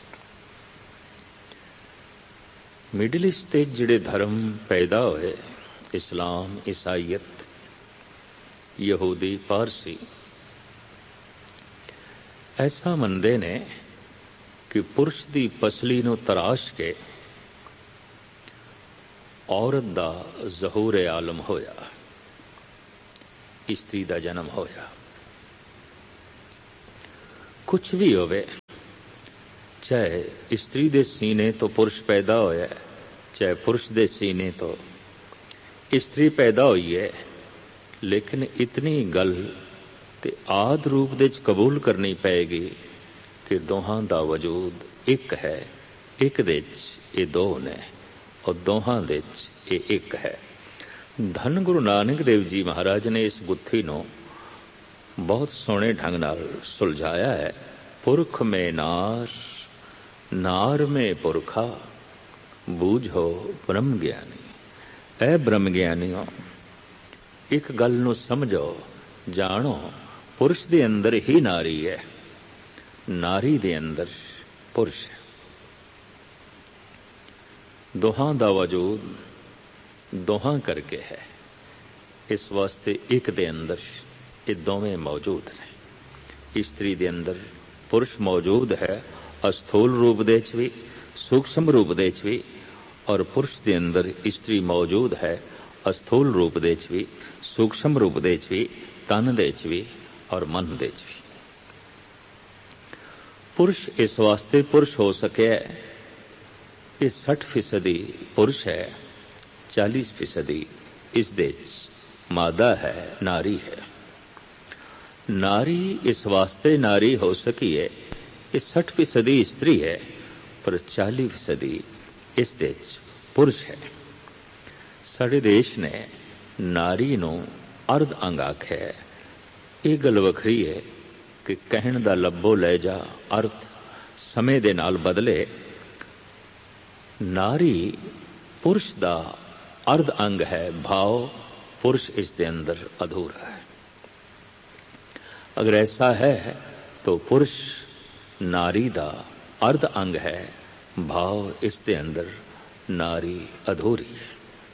Speaker 2: मिडिल ईस्ट ते जिहड़े धर्म पैदा होए, इस्लाम, ईसाईयत, यहूदी, पारसी, ऐसा मनदे ने कि पुरुष दी पसली नूं तराश के औरत दा ज़हूर आलम होया। ਇਸਤਰੀ ਦਾ ਜਨਮ ਹੋਇਆ। ਕੁਛ ਵੀ ਹੋਵੇ, ਚਾਹੇ ਇਸਤਰੀ ਦੇ ਸੀਨੇ ਤੋਂ ਪੁਰਸ਼ ਪੈਦਾ ਹੋਇਆ, ਚਾਹੇ ਪੁਰਸ਼ ਦੇ ਸੀਨੇ ਤੋਂ ਇਸਤਰੀ ਪੈਦਾ ਹੋਈ ਹੈ, ਲੇਕਿਨ ਇਤਨੀ ਗੱਲ ਤੇ ਆਦ ਰੂਪ ਦੇ ਚ ਕਬੂਲ ਕਰਨੀ ਪਏਗੀ ਕਿ ਦੋਹਾਂ ਦਾ ਵਜੂਦ ਇੱਕ ਹੈ, ਇੱਕ ਦੇ ਚ ਇਹ ਦੋ ਨੇ ਔਰ ਦੋਹਾਂ ਦੇ ਚ ਇਹ ਇੱਕ ਹੈ। ਧੰਨ ਗੁਰੂ ਨਾਨਕ ਦੇਵ ਜੀ ਮਹਾਰਾਜ ਨੇ ਇਸ ਗੁੱਥੀ ਨੂੰ ਬਹੁਤ ਸੋਹਣੇ ਢੰਗ ਨਾਲ ਸੁਲਝਾਇਆ ਹੈ। ਪੁਰਖ ਮੇ ਨਾਰ, ਨਾਰ ਮੇ ਪੁਰਖਾ, ਬੂਝੋ ਬ੍ਰਹਮ ਗਿਆਨੀ। ਐ ਬ੍ਰਹਮ ਗਿਆਨੀਓ, ਇੱਕ ਗੱਲ ਨੂੰ ਸਮਝੋ, ਜਾਣੋ, ਪੁਰਸ਼ ਦੇ ਅੰਦਰ ਹੀ ਨਾਰੀ ਹੈ, ਨਾਰੀ ਦੇ ਅੰਦਰ ਪੁਰਸ਼ ਹੈ। ਦੋਹਾਂ ਦਾ ਵਜੂਦ ਦੋਹਾਂ ਕਰਕੇ ਹੈ। ਇਸ ਵਾਸਤੇ ਇੱਕ ਦੇ ਅੰਦਰ ਇਹ ਦੋਵੇਂ ਮੌਜੂਦ ਨੇ। ਇਸਤਰੀ ਦੇ ਅੰਦਰ ਪੁਰਸ਼ ਮੌਜੂਦ ਹੈ, ਅਸਥੂਲ ਰੂਪ ਦੇ ਚ ਵੀ, ਸੂਖਸ਼ਮ ਰੂਪ ਦੇ ਚ ਵੀ, ਔਰ ਪੁਰਸ਼ ਦੇ ਅੰਦਰ ਇਸਤਰੀ ਮੌਜੂਦ ਹੈ, ਅਸਥੂਲ ਰੂਪ ਦੇ ਚ ਵੀ, ਸੂਖਸ਼ਮ ਰੂਪ ਦੇ ਚ ਵੀ, ਤਨ ਦੇ ਚ ਵੀ ਔਰ ਮਨ ਦੇ ਚ ਵੀ। ਪੁਰਸ਼ ਇਸ ਵਾਸਤੇ ਪੁਰਸ਼ ਹੋ ਸਕਿਆ, ਇਹ ਸੱਠ ਫੀਸਦੀ ਪੁਰਸ਼ ਹੈ, ਚਾਲੀਸ ਫੀਸਦੀ ਇਸ ਦੇ ਚ ਮਾਦਾ ਹੈ, ਨਾਰੀ ਹੈ। ਨਾਰੀ ਇਸ ਵਾਸਤੇ ਨਾਰੀ ਹੋ ਸਕੀ ਹੈ, ਇਹ ਸੱਠ ਫੀਸਦੀ ਇਸਤਰੀ ਹੈ, ਪਰ ਚਾਲੀ ਫੀਸਦੀ ਇਸ ਦੇ ਚ ਪੁਰਸ਼ ਹੈ। ਸਾਡੇ ਦੇਸ਼ ਨੇ ਨਾਰੀ ਨੂੰ ਅਰਧ ਅੰਗ ਆਖਿਆ। ਇਹ ਗੱਲ ਵੱਖਰੀ ਹੈ ਕਿ ਕਹਿਣ ਦਾ ਲੱਭੋ ਲੈ ਜਾ ਅਰਥ ਸਮੇਂ ਦੇ ਨਾਲ ਬਦਲੇ। ਨਾਰੀ ਪੁਰਸ਼ ਦਾ ਅਰਧ ਅੰਗ ਹੈ, ਭਾਵ ਪੁਰਸ਼ ਇਸ ਦੇ ਅੰਦਰ ਅਧੂਰਾ ਹੈ। ਅਗਰ ਐਸਾ ਹੈ तो पुरुष नारी दा अर्ध अंग है, भाव इस दे अंदर नारी अधूरी है।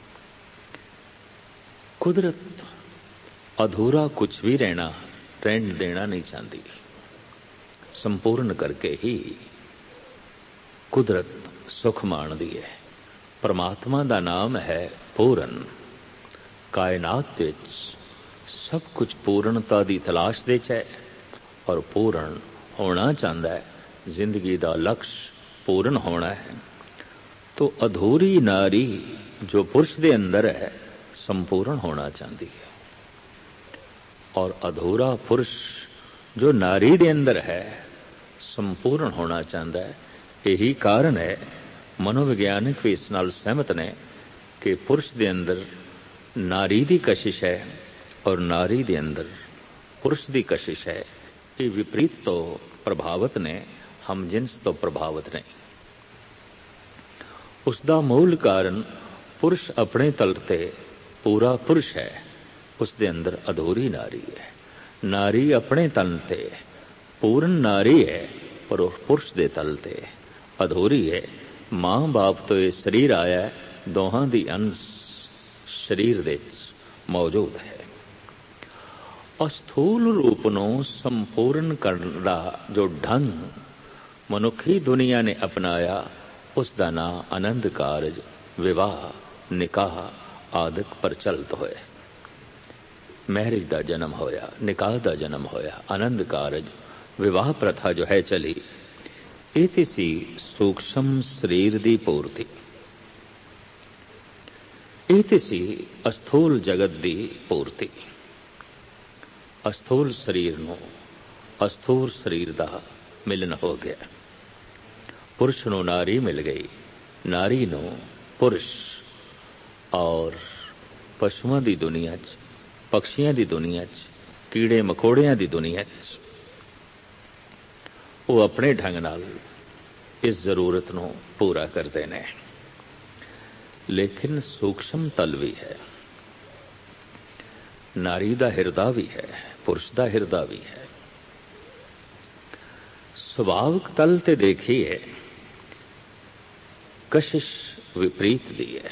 Speaker 2: कुदरत अधूरा कुछ भी रहना रहन देना नहीं चाहती, संपूर्ण करके ही कुदरत सुख माणदी है। परमात्मा दा नाम है पूर्ण। कायनात विच सब कुछ पूर्णता दी तलाश दे च है और पूर्ण होना चाहता है। जिंदगी दा लक्ष्य पूर्ण होना है। तो अधूरी नारी जो पुरुष दे अंदर है संपूर्ण होना चाहती है, और अधूरा पुरुष जो नारी दे अंदर है संपूर्ण होना चाहता है। यही कारण है, मनोविज्ञानिक भी इस नाल सहमत ने कि पुरुष दे अंदर नारी दी कशिश है और नारी दे अंदर पुरुष दी कशिश है। ये विपरीत तो प्रभावित ने, हम जिन्स तो प्रभावित नहीं। उसका मूल कारण पुरुष अपने तल ते पूरा पुरुष है, उसके अंदर अधूरी नारी है। नारी अपने तन ते पूर्ण नारी है, पर पुरुष दे तल ते अधूरी है। मां बाप तो ये शरीर आया है, दोहां दी अंश शरीर दे मौजूद है। अस्थूल रूप नूं संपूर्ण करने दा जो ढंग मनुखी दुनिया ने अपनाया, उसका नाम आनंद कारज, विवाह, निकाह आदि प्रचलित होए। मैरिज का जन्म होया, निकाह का जन्म होया, आनंद कारज, विवाह प्रथा जो है चली, ये सी सूक्ष्म शरीर की पूर्ति, ये सी अस्थूल जगत की पूर्ति। अस्थूल शरीर नूं अस्थूल शरीर का मिलन हो गया। पुरुष नूं नारी मिल गई, नारी नूं पुरुष। और पशुओं की दुनिया च, पक्षियों की दुनिया च, कीड़े मकोड़ियां की दुनिया च वो अपने ढंग नाल इस जरूरत नूं पूरा करते हैं। लेकिन सूक्ष्म तल भी है, नारी दा हिरदा भी है, पुरुष दा हिरदा भी है। सुभाविक तल ते देखिए कशिश विपरीत दी है।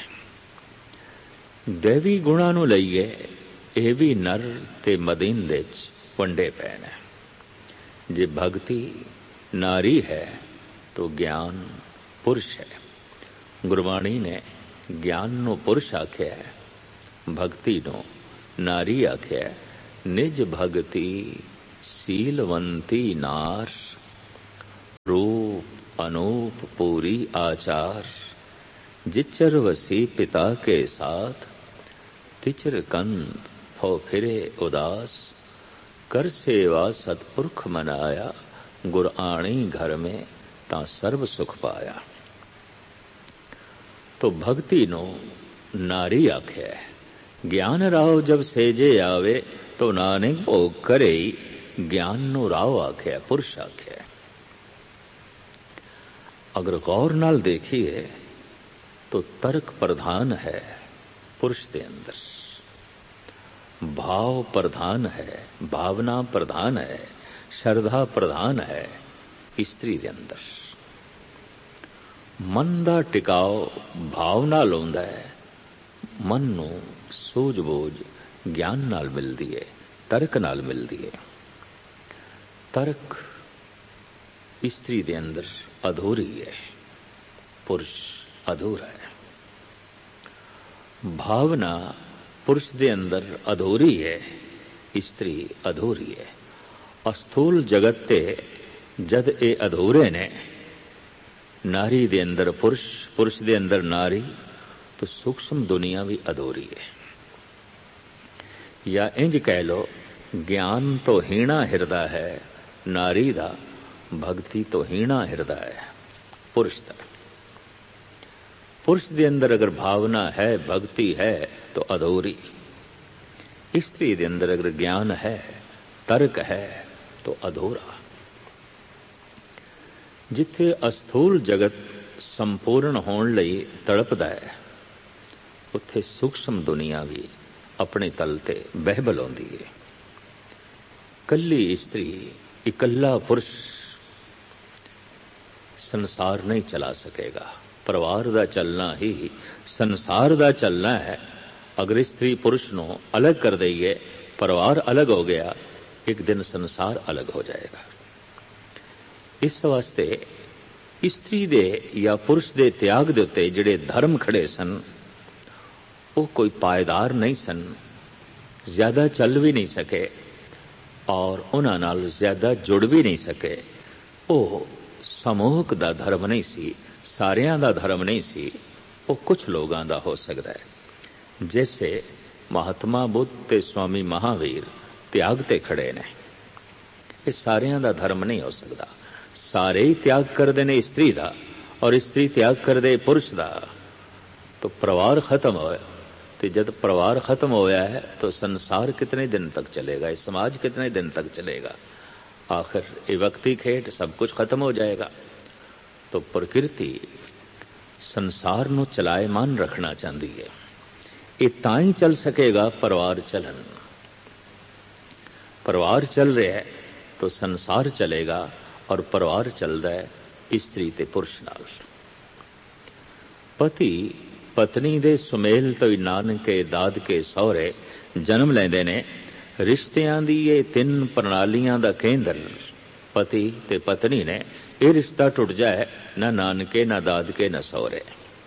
Speaker 2: दैवी गुणा नूं लईए यह भी नर ते मदीन दे च वंडे पै ने। जे भक्ति नारी है तो ज्ञान पुरुष है। गुरबाणी ने ज्ञान नूं पुरुष आख्या है, भक्ति नूं नारी आख्या है। निज भगति सीलवंती नार, रूप अनूप पूरी आचार, जिचर वसी पिता के साथ, तिचर कंद हो फिरे उदास, कर सेवा सतपुरख मनाया, गुर आणी घर में ता सर्व सुख पाया। तो भक्ति नो नारी आख्या, ज्ञान राव जब सेजे आवे, तो नानक भोग करे, ज्ञान नो राव आख्या, पुरुष आख्या। अगर गौर नाल देखिए तो तर्क प्रधान है पुरुष के अंदर, भाव प्रधान है, भावना प्रधान है, श्रद्धा प्रधान है स्त्री के अंदर। मन दा टिकाव भावना लाउंदा है, मन नू सूझबूझ ज्ञान नाल मिलदी है, तर्क नाल मिलदी है। तर्क स्त्री दे अंदर अधूरी है, पुरुष अधूरा है। भावना पुरुष दे अंदर अधूरी है, स्त्री अधूरी है। अस्थूल जगत ते जद ए अधूरे ने, नारी दे अंदर पुरुष, पुरुष दे अंदर नारी, तो सूक्ष्म दुनिया भी अधूरी है। या इंज कह लो, ज्ञान तो हीणा हिरदा है नारी दा, भक्ति तो हीणा हिरदा है पुरुष दा। पुरुष दे अंदर अगर भावना है, भक्ति है तो अधूरी। स्त्री दे अंदर अगर ज्ञान है, तर्क है तो अधूरा। जिथे अस्थूल जगत संपूर्ण होने लई तड़पदा है, उत्थे सूक्ष्म दुनिया भी अपने तल ते बह बलाउंदी है। कल्ली स्त्री, इकल्ला पुरुष संसार नहीं चला सकेगा। परिवार दा चलना ही संसार दा चलना है। अगर स्त्री पुरुष नो अलग कर देइए, परिवार अलग हो गया, एक दिन संसार अलग हो जाएगा। इस वास्ते स्त्री दे या पुरुष दे त्याग दे उत्ते जिहड़े धर्म खड़े सन, वो कोई पायदार नहीं सन, ज्यादा चल भी नहीं सके और उन्हां नाल ज्यादा जुड़ भी नहीं सके। वो समूहक दा धर्म नहीं सी, सारियां दा धर्म नहीं सी, वो कुछ लोगां दा हो सकदा है। जैसे महात्मा बुद्ध ते स्वामी महावीर त्याग ते खड़े ने, ये सारियां दा धर्म नहीं हो सकदा। सारे ही त्याग कर देने स्त्री दा और स्त्री त्याग कर दे पुरुष दा, तो परिवार खत्म होया। तो जब परिवार खत्म होया है तो संसार कितने दिन तक चलेगा, इस समाज कितने दिन तक चलेगा? आखिर ये वक्ती खेट सब कुछ खत्म हो जाएगा। तो प्रकृति संसार नु चलायमान रखना चाहती है। ये ताई चल सकेगा परिवार चलन। परिवार चल रहा है तो संसार चलेगा, और परिवार चलदा है स्त्री ते पुरुष नाल। पति पत्नी दे सुमेल तो नानके दादके सहुरे जन्म लेंदे ने। रिश्तियां दी ये तीन प्रणालियां दा केंद्र पति ते पत्नी ने। ये रिश्ता टुट जाए, ना नानके ना दादके ना सहुरे।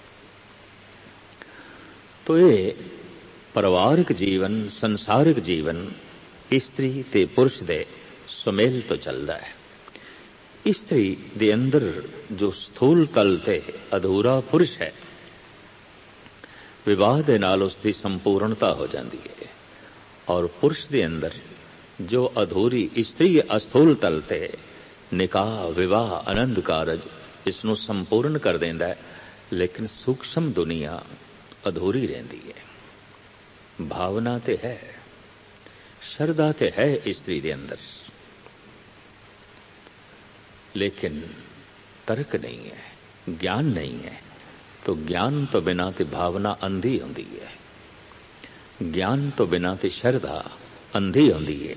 Speaker 2: तो ये परिवारिक जीवन, संसारिक जीवन स्त्री ते पुरुष दे सुमेल तो चलदा है। स्त्री दे अंदर जो स्थूल तल ते अधूरा पुरुष है, विवाह दे नाल उसकी संपूर्णता हो जाती है। और पुरुष दे अंदर जो अधूरी स्त्री अस्थूल तल ते निकाह, विवाह, आनंद कारज इसनों संपूर्ण कर देंदा है। लेकिन सूक्ष्म दुनिया अधूरी रहती है। भावना ते है, श्रद्धा ते है स्त्री दे अंदर, लेकिन तर्क नहीं है, ज्ञान नहीं है। तो ज्ञान तो बिना ते भावना अंधी होंदी है, ज्ञान तो बिना ते श्रद्धा अंधी होंदी है,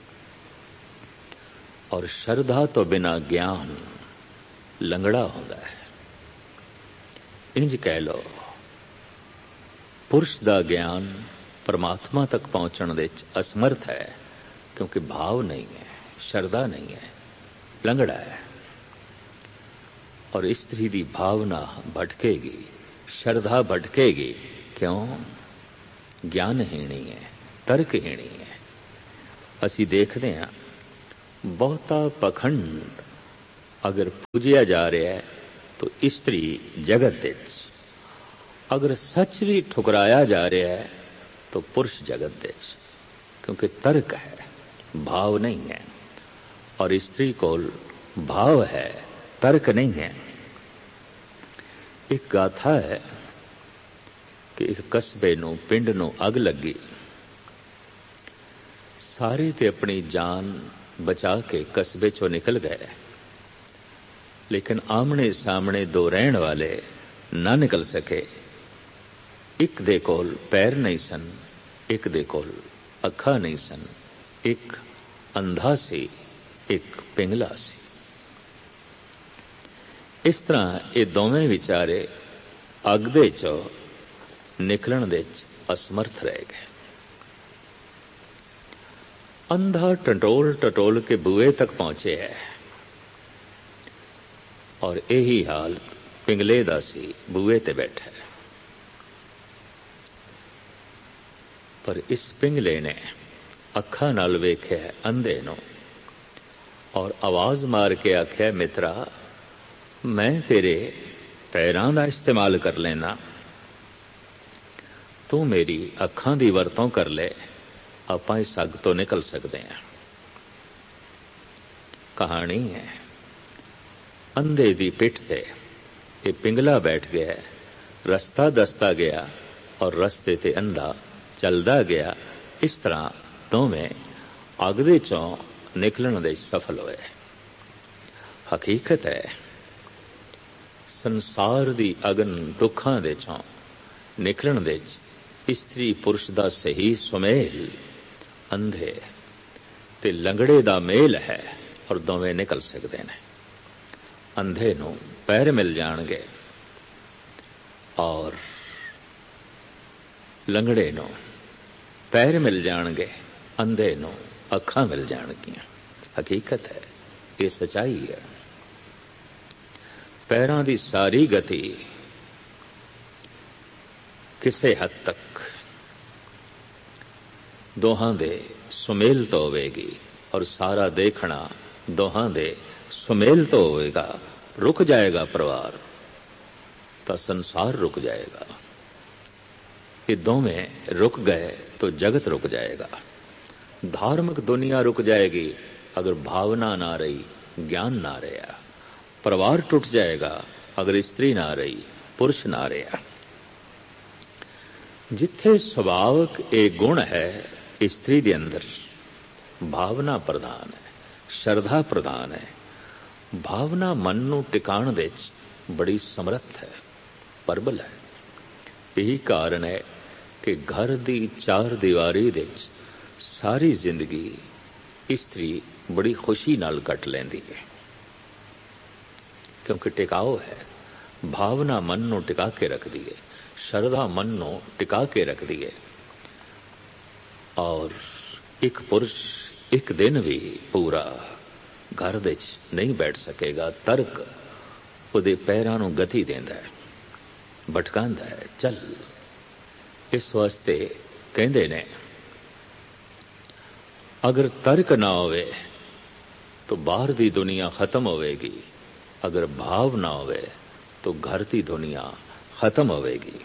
Speaker 2: और श्रद्धा तो बिना ज्ञान लंगड़ा होंदा है। इंज कह लो, पुरुष दा ज्ञान परमात्मा तक पहुंचण दे असमर्थ है, क्योंकि भाव नहीं है, श्रद्धा नहीं है, लंगड़ा है। और स्त्री दी भावना भटकेगी, श्रद्धा भटकेगी। क्यों? ज्ञानहीनी है, तर्कहीनी है। ਅਸੀਂ ਦੇਖਦੇ ਹਾਂ ਬਹੁਤਾ ਪਖੰਡ ਅਗਰ ਪੂਜਿਆ ਜਾ ਰਿਹਾ ਹੈ ਤਾਂ ਇਸਤਰੀ ਜਗਤ ਵਿੱਚ, ਅਗਰ ਸੱਚ ਵੀ ਠੁਕਰਾਇਆ ਜਾ ਰਿਹਾ ਹੈ ਤਾਂ ਪੁਰਸ਼ ਜਗਤ ਵਿੱਚ, ਕਿਉਂਕਿ ਤਰਕ ਹੈ, ਭਾਵ ਨਹੀਂ ਹੈ। ਔਰ ਇਸਤਰੀ ਕੋਲ ਭਾਵ ਹੈ, ਤਰਕ ਨਹੀਂ ਹੈ। ਇੱਕ ਗਾਥਾ ਹੈ ਕਿ ਇੱਕ ਕਸਬੇ ਨੂੰ, ਪਿੰਡ ਨੂੰ ਅੱਗ ਲੱਗੀ, ਸਾਰੇ ਤੇ ਆਪਣੀ ਜਾਨ ਬਚਾ ਕੇ ਕਸਬੇ ਚੋਂ ਨਿਕਲ ਗਏ, ਲੇਕਿਨ ਆਮਣੇ ਸਾਹਮਣੇ ਦੋ ਰਹਿਣ ਵਾਲੇ ਨਾ ਨਿਕਲ ਸਕੇ। ਇੱਕ ਦੇ ਕੋਲ ਪੈਰ ਨਹੀਂ ਸਨ, ਇੱਕ ਦੇ ਕੋਲ ਅੱਖਾਂ ਨਹੀਂ ਸਨ, ਇੱਕ ਅੰਧਾ ਸੀ, ਇੱਕ ਪਿੰਗਲਾ ਸੀ। ਇਸ ਤਰ੍ਹਾਂ ਇਹ ਦੋਵੇਂ ਵਿਚਾਰੇ ਅੱਗ ਦੇ ਚੋਂ ਨਿਕਲਣ ਦੇ ਵਿੱਚ ਅਸਮਰਥ ਰਹਿ ਗਏ। ਅੰਧਾ ਟਟੋਲ ਟਟੋਲ ਕੇ ਬੂਹੇ ਤੱਕ ਪਹੁੰਚਿਆ ਹੈ, ਔਰ ਇਹੀ ਹਾਲ ਪਿੰਗਲੇ ਦਾ ਸੀ, ਬੂਹੇ ਤੇ ਬੈਠਾ। ਪਰ ਇਸ ਪਿੰਗਲੇ ਨੇ ਅੱਖਾਂ ਨਾਲ ਵੇਖਿਆ ਅੰਧੇ ਨੂੰ, ਔਰ ਆਵਾਜ਼ ਮਾਰ ਕੇ ਆਖਿਆ, ਮਿੱਤਰਾ, ਮੈਂ ਤੇਰੇ ਪੈਰਾਂ ਦਾ ਇਸਤੇਮਾਲ ਕਰ ਲੈਣਾ, ਤੂੰ ਮੇਰੀ ਅੱਖਾਂ ਦੀ ਵਰਤੋਂ ਕਰ ਲੈ, ਆਪਾਂ ਇਸ ਅੱਗ ਤੋਂ ਨਿਕਲ ਸਕਦੇ ਹਾਂ। ਕਹਾਣੀ ਹੈ, ਅੰਧੇ ਦੀ ਪਿੱਠ ਤੇ ਇਹ ਪਿੰਗਲਾ ਬੈਠ ਗਿਆ, ਰਸਤਾ ਦੱਸਦਾ ਗਿਆ ਔਰ ਰਸਤੇ ਤੇ ਅੰਧਾ ਚੱਲਦਾ ਗਿਆ। ਇਸ ਤਰ੍ਹਾਂ ਦੋਵੇਂ ਅੱਗ ਦੇ ਚੋਂ ਨਿਕਲਣ ਦੇ ਸਫਲ ਹੋਏ। ਹਕੀਕਤ ਹੈ, ਸੰਸਾਰ ਦੀ ਅਗਨ ਦੁੱਖਾਂ ਦੇ ਚੋਂ ਨਿਕਲਣ ਦੇ ਇਸਤਰੀ ਪੁਰਸ਼ ਦਾ ਸਹੀ ਸੁਮੇਲ ਅੰਧੇ ਤੇ ਲੰਗੜੇ ਦਾ ਮੇਲ ਹੈ, ਔਰ ਦੋਵੇਂ ਨਿਕਲ ਸਕਦੇ ਨੇ। ਅੰਧੇ ਨੂੰ ਪੈਰ ਮਿਲ ਜਾਣਗੇ ਔਰ ਲੰਗੜੇ ਨੂੰ ਪੈਰ ਮਿਲ ਜਾਣਗੇ, ਅੰਧੇ ਨੂੰ ਅੱਖਾਂ ਮਿਲ ਜਾਣਗੀਆਂ। ਹਕੀਕਤ ਹੈ, ਇਹ ਸਚਾਈ ਹੈ। ਪੈਰਾਂ ਦੀ ਸਾਰੀ ਗਤੀ ਕਿਸੇ ਹੱਦ ਤੱਕ ਦੋਹਾਂ ਦੇ ਸੁਮੇਲ ਤੋਂ ਹੋਵੇਗੀ, ਔਰ ਸਾਰਾ ਦੇਖਣਾ ਦੋਹਾਂ ਦੇ ਸੁਮੇਲ ਤੋਂ ਹੋਵੇਗਾ। ਰੁਕ ਜਾਏਗਾ ਪਰਿਵਾਰ ਤਾਂ ਸੰਸਾਰ ਰੁਕ ਜਾਏਗਾ। ਇਹ ਦੋਵੇਂ रुक गए तो जगत रुक जाएगा। धार्मिक दुनिया रुक जाएगी अगर भावना ना रही, ज्ञान ना रहा। परिवार टूट जाएगा अगर स्त्री ना रही, पुरुष ना रहा। जिथे सुभाविक एक गुण है स्त्री के अंदर, भावना प्रधान है, श्रद्धा प्रधान है। भावना मन नूं टिकाण दे बड़ी समर्थ है, प्रबल है। यही कारण है कि घर दी चार दीवारी दे सारी जिंदगी स्त्री बड़ी खुशी नाल कट लैंदी है, क्योंकि टिकाओ है। भावना मन नूं टिका के रखदी है, श्रद्धा मन नूं टिका के रखदी है। और एक पुरुष एक दिन भी पूरा घर दे नहीं बैठ सकेगा। तर्क उहदे पैरां नूं गति देंदा है, भटकांदा है। चल, इस वास्ते कहंदे ने अगर तर्क ना होवे तो बाहर दी दुनिया खत्म होवेगी, अगर भाव ना होवे तो घर की दुनिया खत्म होवेगी।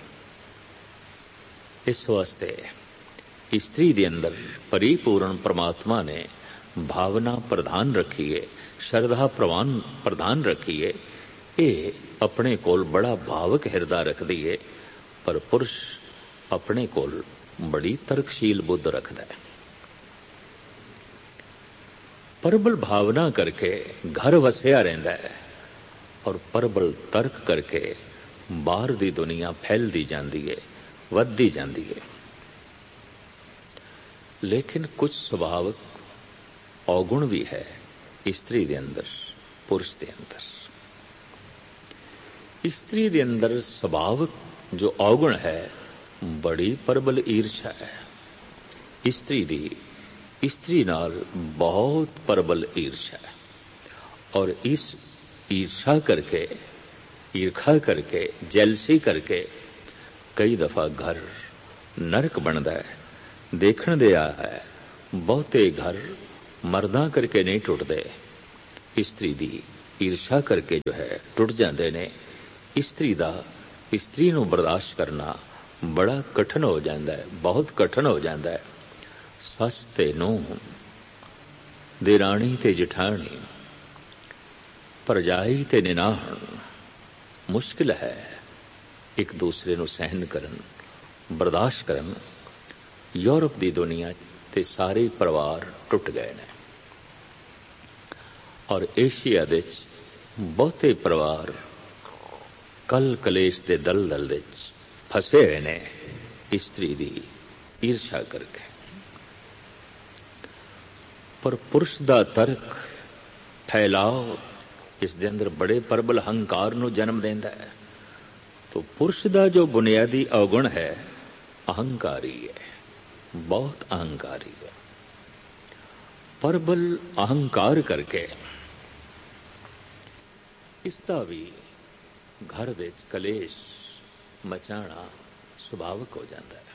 Speaker 2: इस वास्ते स्त्री के अंदर परिपूर्ण परमात्मा ने भावना प्रधान रखी है, श्रद्धा प्रवान प्रधान रखी है। ये अपने कोल बड़ा भावक हृदय रखती है, पर पुरुष अपने कोल बड़ी तर्कशील बुद्ध रखता है। प्रबल भावना करके घर वसिया रहता है और प्रबल तर्क करके बाहर दी दुनिया फैलती जाती है, वधदी जाती है। लेकिन कुछ स्वभाविक अवगुण भी है स्त्री के अंदर, पुरुष के अंदर। स्त्री के अंदर स्वभाविक जो अवगुण है, बड़ी प्रबल ईर्षा है। स्त्री दी स्त्री नाल बहुत प्रबल ईर्षा है, और इस ईर्षा करके, ईर्खा करके, जेलसी करके कई दफा घर नरक बनता है। देखण दे आ है ਬਹੁਤੇ ਘਰ ਮਰਦਾਂ ਕਰਕੇ ਨਹੀਂ ਟੁੱਟਦੇ, ਇਸਤਰੀ ਦੀ ਈਰਸ਼ਾ ਕਰਕੇ ਜੋ ਹੈ ਟੁੱਟ ਜਾਂਦੇ ਨੇ। ਇਸਤਰੀ ਦਾ ਇਸਤਰੀ ਨੂੰ ਬਰਦਾਸ਼ਤ ਕਰਨਾ ਬੜਾ ਕਠਿਨ ਹੋ ਜਾਂਦਾ ਹੈ, ਬਹੁਤ ਕਠਿਨ ਹੋ ਜਾਂਦਾ ਹੈ। ਸੱਸ ਤੇ ਨੂੰਹ, ਦੇਰਾਣੀ ਤੇ ਜਠਾਣੀ, ਭਰਜਾਈ ਤੇ ਨਿਨਾਣ ਮੁਸ਼ਕਿਲ ਹੈ ਇੱਕ ਦੂਸਰੇ ਨੂੰ ਸਹਿਨ ਕਰਨ, ਬਰਦਾਸ਼ਤ ਕਰਨ। ਯੂਰਪ ਦੀ ਦੁਨੀਆ ਤੇ ਸਾਰੇ ਪਰਿਵਾਰ ਟੁੱਟ ਗਏ ਨੇ, ਔਰ ਏਸ਼ੀਆ ਦੇ ਵਿੱਚ ਬਹੁਤੇ ਪਰਿਵਾਰ ਕਲ ਕਲੇਸ਼ ਦੇ ਦਲਦਲ ਵਿੱਚ ਫਸੇ ਹੋਏ ਨੇ ਇਸਤਰੀ ਦੀ ਈਰਸ਼ਾ ਕਰਕੇ। ਪਰ ਪੁਰਸ਼ ਦਾ ਤਰਕ ਫੈਲਾਓ ਇਸ ਦੇ ਅੰਦਰ ਬੜੇ ਪ੍ਰਬਲ ਹੰਕਾਰ ਨੂੰ ਜਨਮ ਦਿੰਦਾ ਹੈ। ਤੋ ਪੁਰਸ਼ ਦਾ ਜੋ ਬੁਨਿਆਦੀ ਔਗੁਣ ਹੈ ਅਹੰਕਾਰੀ ਹੈ, ਬਹੁਤ ਅਹੰਕਾਰੀ ਹੈ। ਪ੍ਰਬਲ ਅਹੰਕਾਰ ਕਰਕੇ ਇਸ ਦਾ ਵੀ ਘਰ ਵਿੱਚ ਕਲੇਸ਼ ਮਚਾਣਾ ਸੁਭਾਵਿਕ ਹੋ ਜਾਂਦਾ ਹੈ।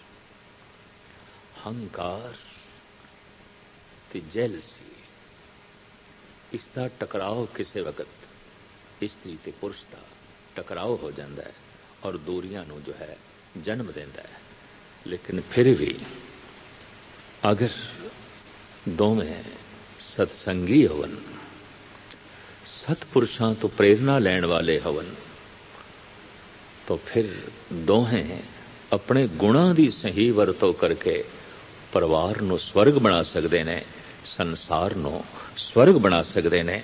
Speaker 2: ਹੰਕਾਰ ਤੇ ਜੈਲਸੀ, ਇਸ ਦਾ ਟਕਰਾਓ ਕਿਸੇ ਵਕਤ ਇਸਤਰੀ ਤੇ ਪੁਰਸ਼ ਦਾ ਟਕਰਾਓ ਹੋ ਜਾਂਦਾ ਹੈ ਔਰ ਦੂਰੀਆਂ ਨੂੰ ਜੋ ਹੈ ਜਨਮ ਦਿੰਦਾ ਹੈ। ਲੇਕਿਨ ਫਿਰ ਵੀ ਅਗਰ ਦੋਵੇਂ ਸਤਸੰਗੀ ਹੋਵਨ, ਸਤਪੁਰਸ਼ਾਂ ਤੋਂ ਪ੍ਰੇਰਨਾ ਲੈਣ ਵਾਲੇ ਹੋਵਨ, ਤਾਂ ਫਿਰ ਦੋਹੇ ਆਪਣੇ ਗੁਣਾਂ ਦੀ ਸਹੀ ਵਰਤੋਂ ਕਰਕੇ ਪਰਿਵਾਰ ਨੂੰ ਸਵਰਗ ਬਣਾ ਸਕਦੇ ਨੇ, ਸੰਸਾਰ ਨੂੰ ਸਵਰਗ ਬਣਾ ਸਕਦੇ ਨੇ।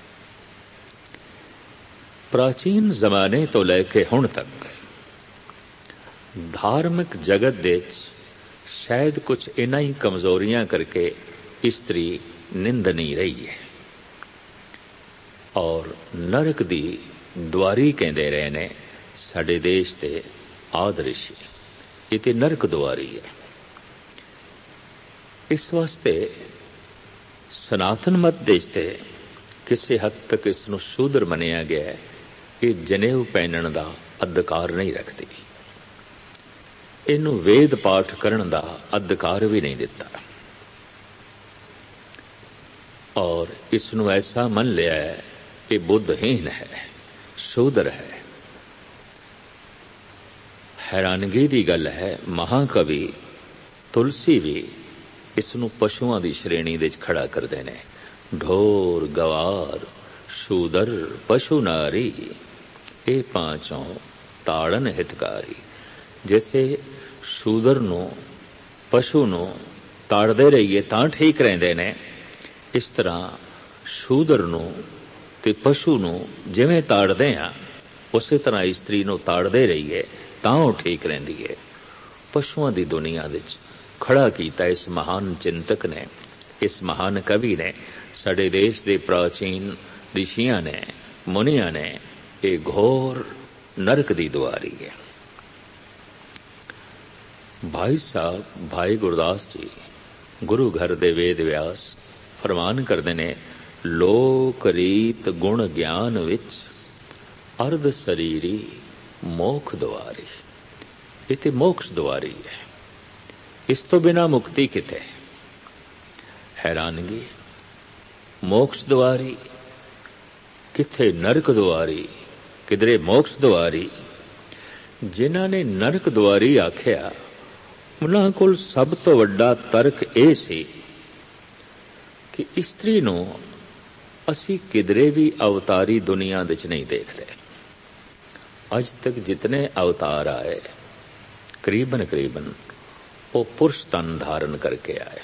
Speaker 2: ਪ੍ਰਾਚੀਨ ਜ਼ਮਾਨੇ ਤੋਂ ਲੈ ਕੇ ਹੁਣ ਤੱਕ ਧਾਰਮਿਕ ਜਗਤ ਦੇ ਵਿੱਚ ਸ਼ਾਇਦ ਕੁਝ ਇਨ੍ਹਾਂ ਹੀ ਕਮਜ਼ੋਰੀਆਂ ਕਰਕੇ ਇਸਤਰੀ ਨਿੰਦਨੀ ਰਹੀ ਹੈ ਔਰ ਨਰਕ ਦੀ ਦੁਆਰੀ ਕਹਿੰਦੇ ਰਹੇ ਨੇ ਸਾਡੇ ਦੇਸ਼ ਦੇ ਆਦਰਿਸ਼ੀ। ਇਹ ਤੇ ਨਰਕ ਦੁਆਰੀ ਹੈ। ਇਸ ਵਾਸਤੇ ਸਨਾਤਨ ਮਤ ਦੇ ਤੇ ਕਿਸੇ ਹੱਦ ਤੱਕ ਇਸ ਨੂੰ ਸ਼ੂਦਰ ਮੰਨਿਆ ਗਿਆ ਹੈ। ਇਹ ਜਨੇਊ ਪਹਿਨਣ ਦਾ ਅਧਿਕਾਰ ਨਹੀਂ ਰੱਖਦੀ, ਇਹਨੂੰ ਵੇਦ ਪਾਠ ਕਰਨ ਦਾ ਅਧਿਕਾਰ ਵੀ ਨਹੀਂ ਦਿੱਤਾ ਔਰ ਇਸ ਨੂੰ ਐਸਾ ਮੰਨ ਲਿਆ ਹੈ ਕਿ ਬੁੱਧਹੀਨ ਹੈ, ਸ਼ੂਦਰ ਹੈ। ਹੈਰਾਨਗੀ ਦੀ ਗੱਲ ਹੈ, ਮਹਾਕਵੀ ਤੁਲਸੀ ਵੀ ਇਸ ਨੂੰ ਪਸ਼ੂਆਂ ਦੀ ਸ਼੍ਰੇਣੀ ਦੇ ਵਿੱਚ ਖੜਾ ਕਰਦੇ ਨੇ। ਢੋਰ ਗਵਾਰ ਸ਼ੂਦਰ ਪਸ਼ੂ ਨਾਰੀ, ਇਹ ਪਾਂਚੋਂ ਤਾੜਨ ਹਿਤਕਾਰੀ। ਜੈਸੇ ਸ਼ੂਦਰ ਨੂੰ ਪਸ਼ੂ ਨੂੰ ਤਾੜਦੇ ਰਹੀਏ ਤਾਂ ਠੀਕ ਰਹਿੰਦੇ ਨੇ, ਇਸ ਤਰ੍ਹਾਂ ਸ਼ੂਦਰ ਨੂੰ ਤੇ ਪਸ਼ੂ ਨੂੰ ਜਿਵੇਂ ਤਾੜਦੇ ਆ ਉਸੇ ਤਰ੍ਹਾਂ ਇਸਤਰੀ ਨੂੰ ਤਾੜਦੇ ਰਹੀਏ ਤਾਂ ਉਹ ਠੀਕ ਰਹਿੰਦੀ ਹੈ। ਪਸ਼ੂਆਂ ਦੀ ਦੁਨੀਆ ਵਿੱਚ ਖੜਾ ਕੀਤਾ ਇਸ ਮਹਾਨ ਚਿੰਤਕ ਨੇ, ਇਸ ਮਹਾਨ ਕਵੀ ਨੇ, ਸਾਡੇ ਦੇਸ਼ ਦੇ ਪ੍ਰਾਚੀਨ ਰਿਸ਼ੀਆਂ ਨੇ, ਮੁਨੀਆਂ ਨੇ। ਇਹ ਘੋਰ ਨਰਕ ਦੀ ਦੁਆਰੀ ਹੈ। ਭਾਈ ਸਾਹਿਬ ਭਾਈ ਗੁਰਦਾਸ ਜੀ ਗੁਰੂ ਘਰ ਦੇ ਵੇਦ ਵਿਆਸ ਫਰਮਾਨ ਕਰਦੇ ਨੇ, ਲੋਕ ਰੀਤ ਗੁਣ ਗਿਆਨ ਵਿੱਚ ਅਰਧ ਸਰੀਰੀ ਮੋਖ ਦੁਆਰੀ। ਇਹ ਤੇ ਮੋਕਸ਼ ਦੁਆਰੀ ਹੈ, ਇਸ ਤੋਂ ਬਿਨਾਂ ਮੁਕਤੀ ਕਿਤੇ। ਹੈਰਾਨਗੀ, ਮੋਕਸ਼ ਦੁਆਰੀ ਕਿੱਥੇ, ਨਰਕ ਦੁਆਰੀ ਕਿਧਰੇ ਮੋਕਸ਼ ਦੁਆਰੀ। ਜਿਨ੍ਹਾਂ ਨੇ ਨਰਕ ਦੁਆਰੀ ਆਖਿਆ ਉਹਨਾਂ ਕੋਲ ਸਭ ਤੋਂ ਵੱਡਾ ਤਰਕ ਇਹ ਸੀ ਕਿ ਇਸਤਰੀ ਨੂੰ ਅਸੀਂ ਕਿਧਰੇ ਵੀ ਅਵਤਾਰੀ ਦੁਨੀਆ ਵਿੱਚ ਨਹੀਂ ਦੇਖਦੇ। ਅੱਜ ਤੱਕ ਜਿਤਨੇ ਅਵਤਾਰ ਆਏ ਕਰੀਬਨ ਕਰੀਬਨ ਉਹ ਪੁਰਸ਼ ਤਨ ਧਾਰਨ ਕਰਕੇ ਆਏ।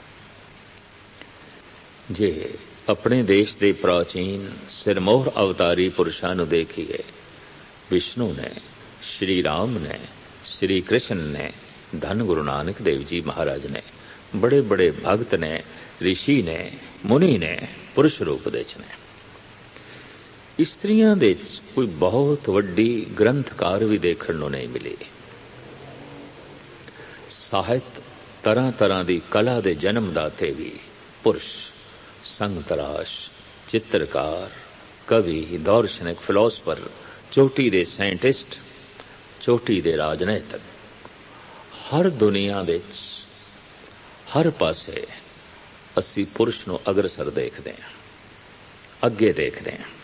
Speaker 2: ਜੇ ਆਪਣੇ ਦੇਸ਼ ਦੇ ਪ੍ਰਾਚੀਨ ਸਿਰਮੌਰ ਅਵਤਾਰੀ ਪੁਰਸ਼ਾਂ ਨੂੰ ਦੇਖੀਏ, ਵਿਸ਼ਨੂੰ ਨੇ, ਸ਼੍ਰੀ ਰਾਮ ਨੇ, ਸ਼੍ਰੀ ਕ੍ਰਿਸ਼ਨ ਨੇ, ਧੰਨ ਗੁਰੂ ਨਾਨਕ ਦੇਵ ਜੀ ਮਹਾਰਾਜ ਨੇ, ਬੜੇ ਬੜੇ ਭਗਤ ਨੇ, ਰਿਸ਼ੀ ਨੇ, ਮੁਨੀ ਨੇ, ਪੁਰਸ਼ ਰੂਪ ਦੇ ਚ ਨੇ। ਇਸਤਰੀਆਂ ਦੇ ਚ ਕੋਈ ਬਹੁਤ ਵੱਡੀ ਗ੍ਰੰਥਕਾਰ ਵੀ ਦੇਖਣ ਨੂੰ ਨਹੀਂ ਮਿਲੀ। ਸਾਹਿਤ ਤਰ੍ਹਾਂ ਤਰ੍ਹਾਂ ਦੀ ਕਲਾ ਦੇ ਜਨਮਦਾਤੇ ਵੀ ਪੁਰਸ਼, ਸੰਗਤਰਾਸ਼, ਚਿੱਤਰਕਾਰ, ਕਵੀ, ਦਾਰਸ਼ਨਿਕ, ਫਿਲਾਸਫਰ, ਚੋਟੀ ਦੇ ਸਾਇੰਟਿਸਟ, ਚੋਟੀ ਦੇ ਰਾਜਨੀਤਿਕ, ਹਰ ਦੁਨੀਆ ਵਿੱਚ ਹਰ ਪਾਸੇ ਅਸੀਂ ਪੁਰਸ਼ ਨੂੰ ਅਗਰਸਰ ਦੇਖਦੇ ਹਾਂ, ਅੱਗੇ ਦੇਖਦੇ ਹਾਂ।